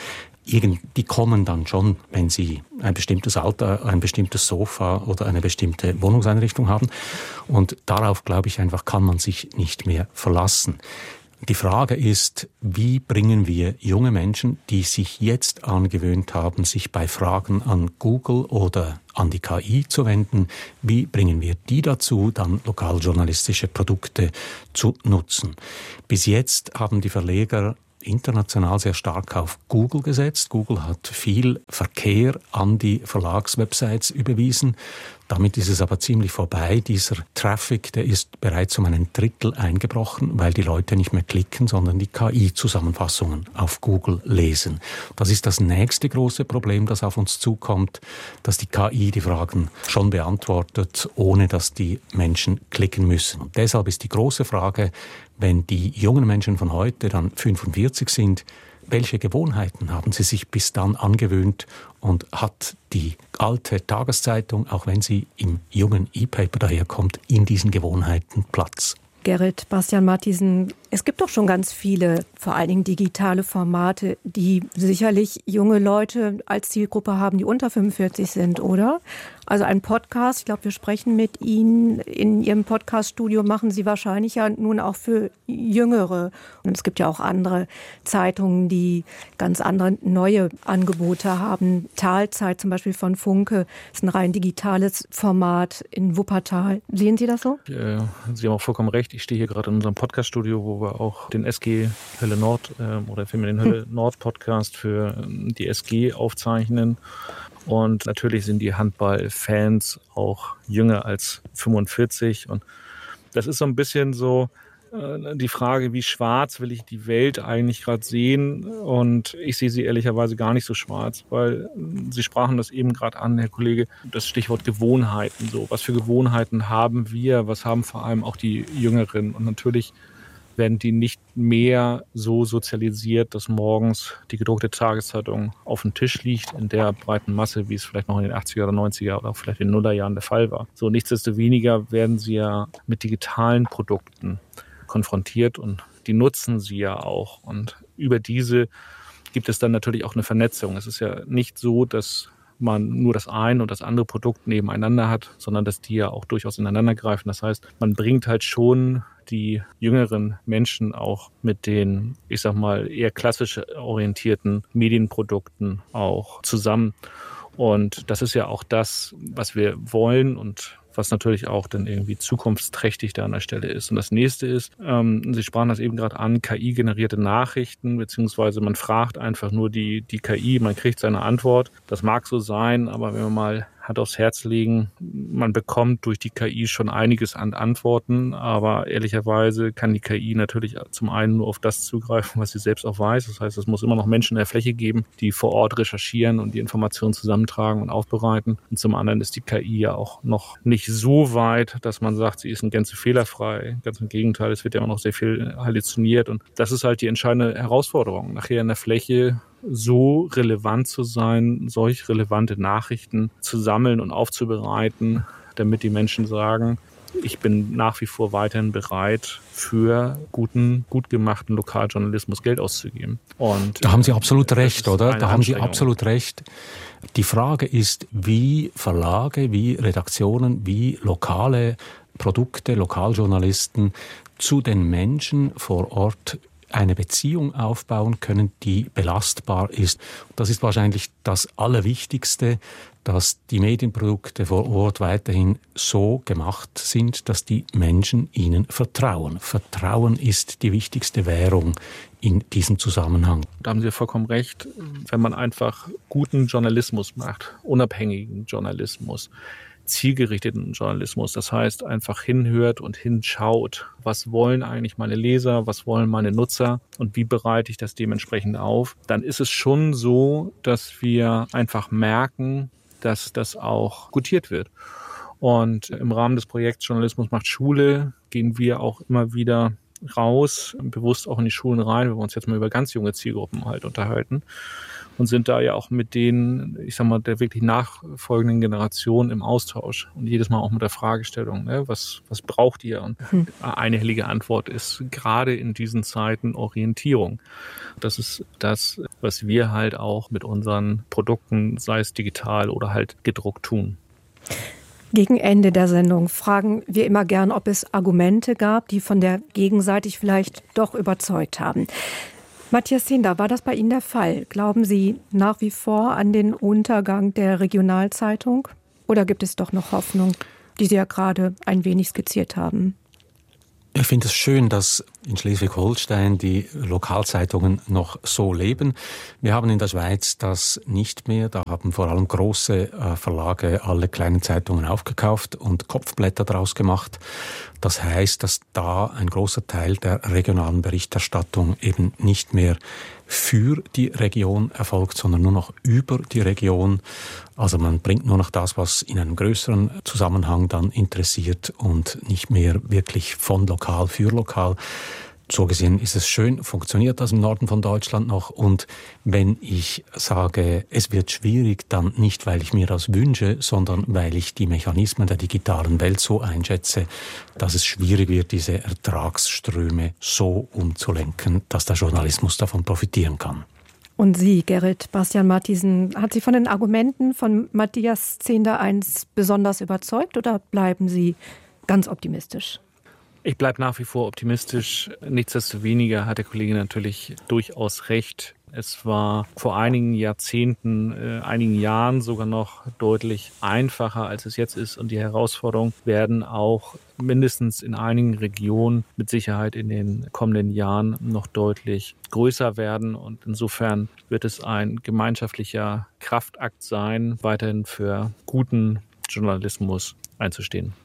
Die kommen dann schon, wenn sie ein bestimmtes Alter, ein bestimmtes Sofa oder eine bestimmte Wohnungseinrichtung haben. Und darauf, glaube ich, einfach kann man sich nicht mehr verlassen. Die Frage ist, wie bringen wir junge Menschen, die sich jetzt angewöhnt haben, sich bei Fragen an Google oder an die KI zu wenden, wie bringen wir die dazu, dann lokaljournalistische Produkte zu nutzen? Bis jetzt haben die Verleger international sehr stark auf Google gesetzt. Google hat viel Verkehr an die Verlagswebsites überwiesen. Damit ist es aber ziemlich vorbei. Dieser Traffic, der ist bereits um 1/3 eingebrochen, weil die Leute nicht mehr klicken, sondern die KI-Zusammenfassungen auf Google lesen. Das ist das nächste große Problem, das auf uns zukommt, dass die KI die Fragen schon beantwortet, ohne dass die Menschen klicken müssen. Und deshalb ist die große Frage, wenn die jungen Menschen von heute dann 45 sind, welche Gewohnheiten haben sie sich bis dann angewöhnt und hat die alte Tageszeitung, auch wenn sie im jungen E-Paper daherkommt, in diesen Gewohnheiten Platz? Gerrit Bastian-Mathiesen, es gibt doch schon ganz viele, vor allen Dingen digitale Formate, die sicherlich junge Leute als Zielgruppe haben, die unter 45 sind, oder? Also ein Podcast, ich glaube, wir sprechen mit Ihnen in Ihrem Podcaststudio, machen Sie wahrscheinlich ja nun auch für Jüngere. Und es gibt ja auch andere Zeitungen, die ganz andere neue Angebote haben. Talzeit zum Beispiel von Funke ist ein rein digitales Format in Wuppertal. Sehen Sie das so? Sie haben auch vollkommen recht. Ich stehe hier gerade in unserem Podcaststudio, wo wir auch den SG Hölle Nord oder vielmehr den Hölle Nord Podcast für die SG aufzeichnen. Und natürlich sind die Handballfans auch jünger als 45. Und das ist so ein bisschen so die Frage, wie schwarz will ich die Welt eigentlich gerade sehen? Und ich sehe sie ehrlicherweise gar nicht so schwarz, weil Sie sprachen das eben gerade an, Herr Kollege, das Stichwort Gewohnheiten. So, was für Gewohnheiten haben wir? Was haben vor allem auch die Jüngeren? Und natürlich werden die nicht mehr so sozialisiert, dass morgens die gedruckte Tageszeitung auf dem Tisch liegt in der breiten Masse, wie es vielleicht noch in den 80er oder 90er oder vielleicht in den Nullerjahren der Fall war. So, nichtsdestoweniger werden sie ja mit digitalen Produkten konfrontiert und die nutzen sie ja auch. Und über diese gibt es dann natürlich auch eine Vernetzung. Es ist ja nicht so, dass man nur das eine und das andere Produkt nebeneinander hat, sondern dass die ja auch durchaus ineinander greifen. Das heißt, man bringt halt schon die jüngeren Menschen auch mit den, ich sag mal, eher klassisch orientierten Medienprodukten auch zusammen. Und das ist ja auch das, was wir wollen und was natürlich auch dann irgendwie zukunftsträchtig da an der Stelle ist. Und das nächste ist, Sie sprachen das eben gerade an, KI-generierte Nachrichten, beziehungsweise man fragt einfach nur die KI, man kriegt seine Antwort. Das mag so sein, aber wenn man mal Hand aufs Herz legen, man bekommt durch die KI schon einiges an Antworten, aber ehrlicherweise kann die KI natürlich zum einen nur auf das zugreifen, was sie selbst auch weiß. Das heißt, es muss immer noch Menschen in der Fläche geben, die vor Ort recherchieren und die Informationen zusammentragen und aufbereiten. Und zum anderen ist die KI ja auch noch nicht so weit, dass man sagt, sie ist in Gänze fehlerfrei. Ganz im Gegenteil, es wird ja immer noch sehr viel halluziniert und das ist halt die entscheidende Herausforderung. Nachher in der Fläche so relevant zu sein, solch relevante Nachrichten zu sammeln und aufzubereiten, damit die Menschen sagen, ich bin nach wie vor weiterhin bereit, für gut gemachten Lokaljournalismus Geld auszugeben. Und da haben Sie absolut recht, oder? Da haben Sie absolut recht. Die Frage ist, wie Verlage, wie Redaktionen, wie lokale Produkte, Lokaljournalisten zu den Menschen vor Ort eine Beziehung aufbauen können, die belastbar ist. Das ist wahrscheinlich das Allerwichtigste, dass die Medienprodukte vor Ort weiterhin so gemacht sind, dass die Menschen ihnen vertrauen. Vertrauen ist die wichtigste Währung in diesem Zusammenhang. Da haben Sie vollkommen recht. Wenn man einfach guten Journalismus macht, unabhängigen Journalismus, zielgerichteten Journalismus. Das heißt, einfach hinhört und hinschaut. Was wollen eigentlich meine Leser? Was wollen meine Nutzer? Und wie bereite ich das dementsprechend auf? Dann ist es schon so, dass wir einfach merken, dass das auch gutiert wird. Und im Rahmen des Projekts Journalismus macht Schule gehen wir auch immer wieder raus, bewusst auch in die Schulen rein, wenn wir uns jetzt mal über ganz junge Zielgruppen halt unterhalten und sind da ja auch mit denen, ich sag mal, der wirklich nachfolgenden Generation im Austausch und jedes Mal auch mit der Fragestellung, ne, was braucht ihr? Und eine hellige Antwort ist gerade in diesen Zeiten Orientierung. Das ist das, was wir halt auch mit unseren Produkten, sei es digital oder halt gedruckt, tun. Gegen Ende der Sendung fragen wir immer gern, ob es Argumente gab, die von der Gegenseite vielleicht doch überzeugt haben. Matthias Zehnder, war das bei Ihnen der Fall? Glauben Sie nach wie vor an den Untergang der Regionalzeitung? Oder gibt es doch noch Hoffnung, die Sie ja gerade ein wenig skizziert haben? Ich finde es schön, dass in Schleswig-Holstein die Lokalzeitungen noch so leben. Wir haben in der Schweiz das nicht mehr. Da haben vor allem große Verlage alle kleinen Zeitungen aufgekauft und Kopfblätter draus gemacht. Das heißt, dass da ein großer Teil der regionalen Berichterstattung eben nicht mehr für die Region erfolgt, sondern nur noch über die Region. Also man bringt nur noch das, was in einem größeren Zusammenhang dann interessiert und nicht mehr wirklich von lokal für lokal. So gesehen ist es schön, funktioniert das im Norden von Deutschland noch. Und wenn ich sage, es wird schwierig, dann nicht, weil ich mir das wünsche, sondern weil ich die Mechanismen der digitalen Welt so einschätze, dass es schwierig wird, diese Ertragsströme so umzulenken, dass der Journalismus davon profitieren kann. Und Sie, Gerrit Bastian-Mathiesen, hat Sie von den Argumenten von Matthias Zehnder eins besonders überzeugt oder bleiben Sie ganz optimistisch? Ich bleibe nach wie vor optimistisch. Nichtsdestoweniger hat der Kollege natürlich durchaus recht. Es war vor einigen Jahrzehnten, einigen Jahren sogar noch deutlich einfacher, als es jetzt ist. Und die Herausforderungen werden auch mindestens in einigen Regionen mit Sicherheit in den kommenden Jahren noch deutlich größer werden. Und insofern wird es ein gemeinschaftlicher Kraftakt sein, weiterhin für guten Journalismus einzustehen.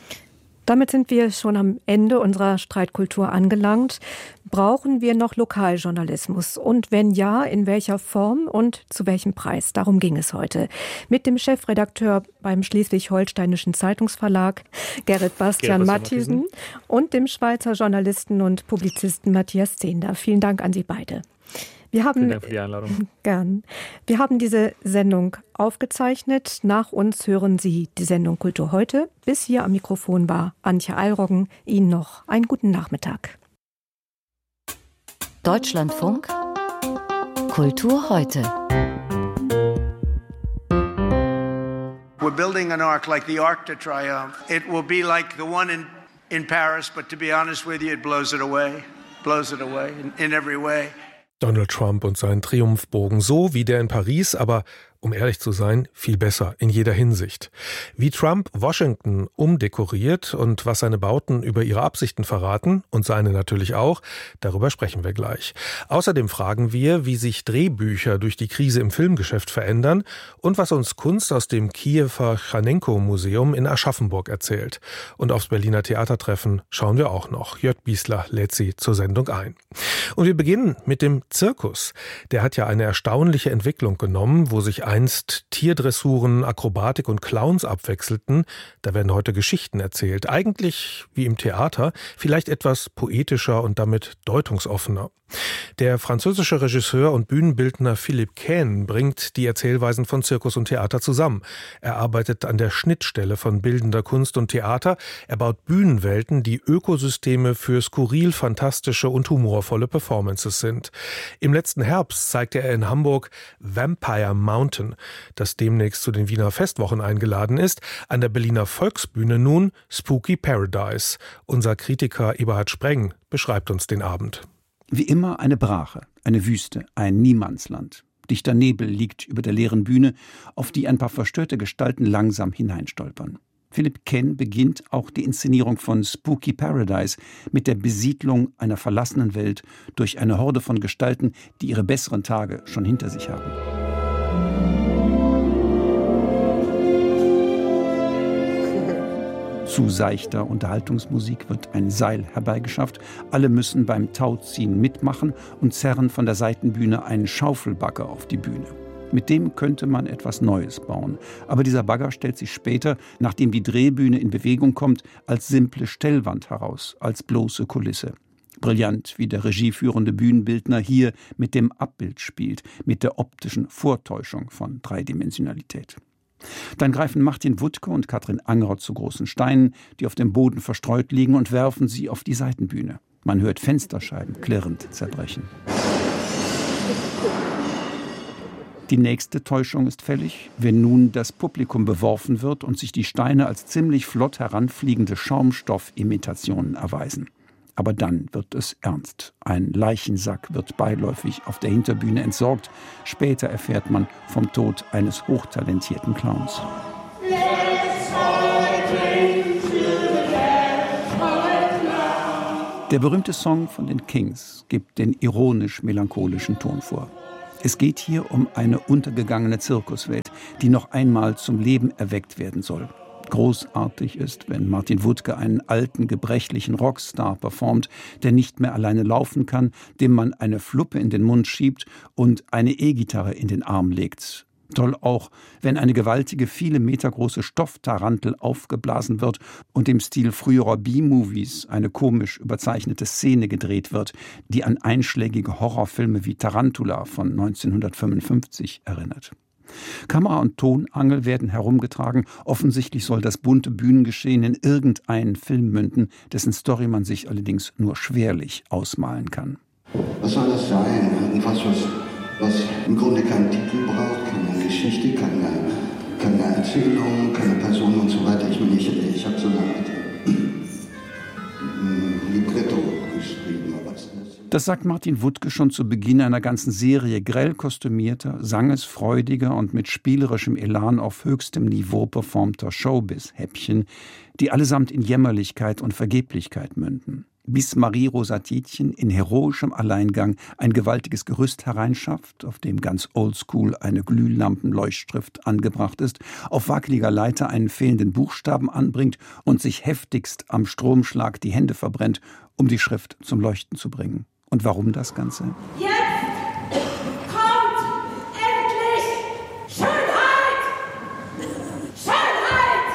Damit sind wir schon am Ende unserer Streitkultur angelangt. Brauchen wir noch Lokaljournalismus? Und wenn ja, in welcher Form und zu welchem Preis? Darum ging es heute. Mit dem Chefredakteur beim Schleswig-Holsteinischen Zeitungsverlag, Gerrit Bastian-Mathiesen, und dem Schweizer Journalisten und Publizisten Matthias Zehnder. Vielen Dank an Sie beide. Vielen Dank für die Einladung. Gern. Wir haben diese Sendung aufgezeichnet. Nach uns hören Sie die Sendung Kultur heute. Bis hier am Mikrofon war Antje Eilroggen. Ihnen noch einen guten Nachmittag. Deutschlandfunk Kultur heute. We're building an ark like the Arc de Triomphe. It will be like the one in Paris, but to be honest with you, it blows it away in every way. Donald Trump und sein Triumphbogen, so wie der in Paris, aber um ehrlich zu sein, viel besser in jeder Hinsicht. Wie Trump Washington umdekoriert und was seine Bauten über ihre Absichten verraten, und seine natürlich auch, darüber sprechen wir gleich. Außerdem fragen wir, wie sich Drehbücher durch die Krise im Filmgeschäft verändern und was uns Kunst aus dem Kiewer Chanenko-Museum in Aschaffenburg erzählt. Und aufs Berliner Theatertreffen schauen wir auch noch. Jörg Biesler lädt Sie zur Sendung ein. Und wir beginnen mit dem Zirkus. Der hat ja eine erstaunliche Entwicklung genommen, wo sich einst Tierdressuren, Akrobatik und Clowns abwechselten. Da werden heute Geschichten erzählt. Eigentlich wie im Theater, vielleicht etwas poetischer und damit deutungsoffener. Der französische Regisseur und Bühnenbildner Philippe Caine bringt die Erzählweisen von Zirkus und Theater zusammen. Er arbeitet an der Schnittstelle von bildender Kunst und Theater. Er baut Bühnenwelten, die Ökosysteme für skurril, fantastische und humorvolle Performances sind. Im letzten Herbst zeigte er in Hamburg Vampire Mountain, das demnächst zu den Wiener Festwochen eingeladen ist. An der Berliner Volksbühne nun Spooky Paradise. Unser Kritiker Eberhard Spreng beschreibt uns den Abend. Wie immer eine Brache, eine Wüste, ein Niemandsland. Dichter Nebel liegt über der leeren Bühne, auf die ein paar verstörte Gestalten langsam hineinstolpern. Philippe Caine beginnt auch die Inszenierung von Spooky Paradise mit der Besiedlung einer verlassenen Welt durch eine Horde von Gestalten, die ihre besseren Tage schon hinter sich haben. Zu seichter Unterhaltungsmusik wird ein Seil herbeigeschafft. Alle müssen beim Tauziehen mitmachen und zerren von der Seitenbühne einen Schaufelbagger auf die Bühne. Mit dem könnte man etwas Neues bauen. Aber dieser Bagger stellt sich später, nachdem die Drehbühne in Bewegung kommt, als simple Stellwand heraus, als bloße Kulisse. Brillant, wie der regieführende Bühnenbildner hier mit dem Abbild spielt, mit der optischen Vortäuschung von Dreidimensionalität. Dann greifen Martin Wuttke und Katrin Angerott zu großen Steinen, die auf dem Boden verstreut liegen, und werfen sie auf die Seitenbühne. Man hört Fensterscheiben klirrend zerbrechen. Die nächste Täuschung ist fällig, wenn nun das Publikum beworfen wird und sich die Steine als ziemlich flott heranfliegende Schaumstoffimitationen erweisen. Aber dann wird es ernst. Ein Leichensack wird beiläufig auf der Hinterbühne entsorgt. Später erfährt man vom Tod eines hochtalentierten Clowns. Der berühmte Song von den Kings gibt den ironisch-melancholischen Ton vor. Es geht hier um eine untergegangene Zirkuswelt, die noch einmal zum Leben erweckt werden soll. Großartig ist, wenn Martin Wuttke einen alten, gebrechlichen Rockstar performt, der nicht mehr alleine laufen kann, dem man eine Fluppe in den Mund schiebt und eine E-Gitarre in den Arm legt. Toll auch, wenn eine gewaltige, viele Meter große Stofftarantel aufgeblasen wird und im Stil früherer B-Movies eine komisch überzeichnete Szene gedreht wird, die an einschlägige Horrorfilme wie Tarantula von 1955 erinnert. Kamera und Tonangel werden herumgetragen. Offensichtlich soll das bunte Bühnengeschehen in irgendeinen Film münden, dessen Story man sich allerdings nur schwerlich ausmalen kann. Was soll das sein? Irgendwas, was im Grunde keinen Titel braucht, keine Geschichte, keine Erzählung, keine Person und so weiter. Ich habe so eine Art Libretto geschrieben. Das sagt Martin Wuttke schon zu Beginn einer ganzen Serie grell kostümierter, sangesfreudiger und mit spielerischem Elan auf höchstem Niveau performter Showbiz-Häppchen, die allesamt in Jämmerlichkeit und Vergeblichkeit münden. Bis Marie-Rosa Tietjen in heroischem Alleingang ein gewaltiges Gerüst hereinschafft, auf dem ganz oldschool eine Glühlampenleuchtschrift angebracht ist, auf wackeliger Leiter einen fehlenden Buchstaben anbringt und sich heftigst am Stromschlag die Hände verbrennt, um die Schrift zum Leuchten zu bringen. Und warum das Ganze? Jetzt kommt endlich Schönheit! Schönheit!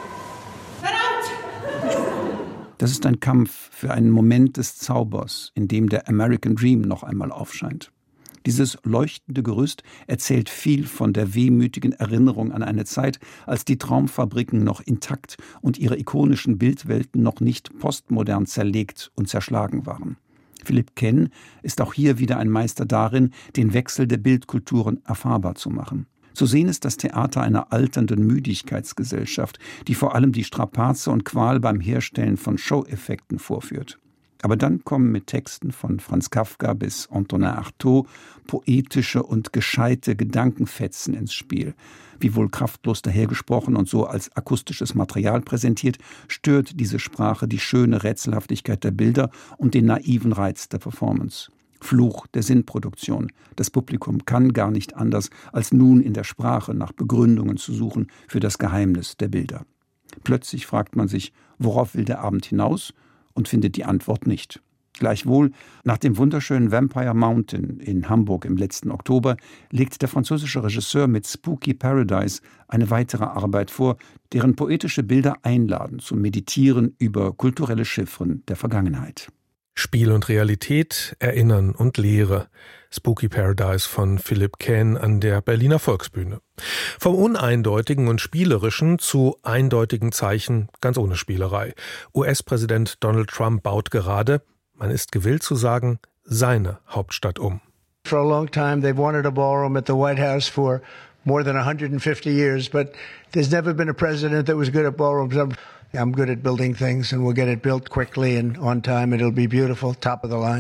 Verdammt! Das ist ein Kampf für einen Moment des Zaubers, in dem der American Dream noch einmal aufscheint. Dieses leuchtende Gerüst erzählt viel von der wehmütigen Erinnerung an eine Zeit, als die Traumfabriken noch intakt und ihre ikonischen Bildwelten noch nicht postmodern zerlegt und zerschlagen waren. Philipp Kenn ist auch hier wieder ein Meister darin, den Wechsel der Bildkulturen erfahrbar zu machen. Zu sehen ist das Theater einer alternden Müdigkeitsgesellschaft, die vor allem die Strapaze und Qual beim Herstellen von Show-Effekten vorführt. Aber dann kommen mit Texten von Franz Kafka bis Antonin Artaud poetische und gescheite Gedankenfetzen ins Spiel. Wiewohl kraftlos dahergesprochen und so als akustisches Material präsentiert, stört diese Sprache die schöne Rätselhaftigkeit der Bilder und den naiven Reiz der Performance. Fluch der Sinnproduktion. Das Publikum kann gar nicht anders, als nun in der Sprache nach Begründungen zu suchen für das Geheimnis der Bilder. Plötzlich fragt man sich, worauf will der Abend hinaus? Und findet die Antwort nicht. Gleichwohl, nach dem wunderschönen Vampire Mountain in Hamburg im letzten Oktober legt der französische Regisseur mit Spooky Paradise eine weitere Arbeit vor, deren poetische Bilder einladen zum Meditieren über kulturelle Chiffren der Vergangenheit. Spiel und Realität, Erinnern und Lehre. Spooky Paradise von Philipp Kenn an der Berliner Volksbühne. Vom Uneindeutigen und Spielerischen zu eindeutigen Zeichen, ganz ohne Spielerei. US-Präsident Donald Trump baut gerade, man ist gewillt zu sagen, seine Hauptstadt um. For a long time they've wanted a ballroom at the White House for more than 150 years, but there's never been a president that was good at ballrooms. I'm good at building things and we'll get it built quickly and on time. It'll be beautiful, top of the line.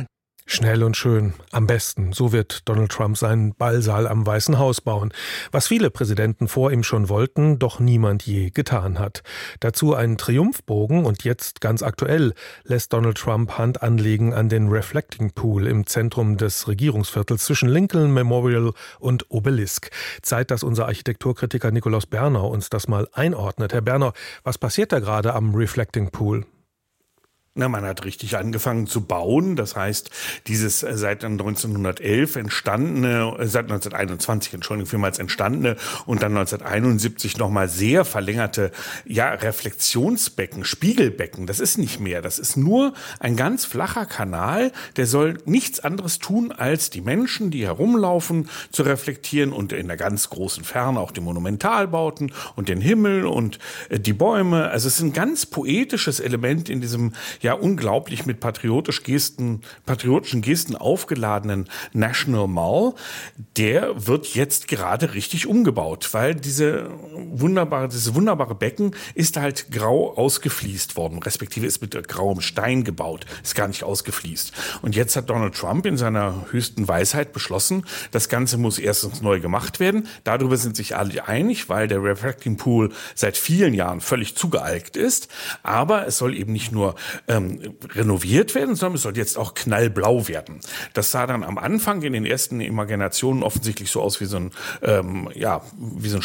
Schnell und schön, am besten. So wird Donald Trump seinen Ballsaal am Weißen Haus bauen. Was viele Präsidenten vor ihm schon wollten, doch niemand je getan hat. Dazu einen Triumphbogen und jetzt ganz aktuell lässt Donald Trump Hand anlegen an den Reflecting Pool im Zentrum des Regierungsviertels zwischen Lincoln Memorial und Obelisk. Zeit, dass unser Architekturkritiker Nikolaus Bernau uns das mal einordnet. Herr Bernau, was passiert da gerade am Reflecting Pool? Na, man hat richtig angefangen zu bauen. Das heißt, dieses seit 1911 entstandene, seit 1921, vielmals entstandene und dann 1971 nochmal sehr verlängerte, Reflexionsbecken, Spiegelbecken, das ist nicht mehr. Das ist nur ein ganz flacher Kanal, der soll nichts anderes tun, als die Menschen, die herumlaufen, zu reflektieren und in der ganz großen Ferne auch die Monumentalbauten und den Himmel und die Bäume. Also es ist ein ganz poetisches Element in diesem unglaublich mit patriotischen Gesten aufgeladenen National Mall, der wird jetzt gerade richtig umgebaut, weil dieses wunderbare Becken ist halt grau ausgefliest worden, respektive ist mit grauem Stein gebaut, ist gar nicht ausgefliest. Und jetzt hat Donald Trump in seiner höchsten Weisheit beschlossen, das Ganze muss erstens neu gemacht werden. Darüber sind sich alle einig, weil der Reflecting Pool seit vielen Jahren völlig zugealkt ist. Aber es soll eben nicht nur renoviert werden, sondern es soll jetzt auch knallblau werden. Das sah dann am Anfang in den ersten Imaginationen offensichtlich so aus wie so ein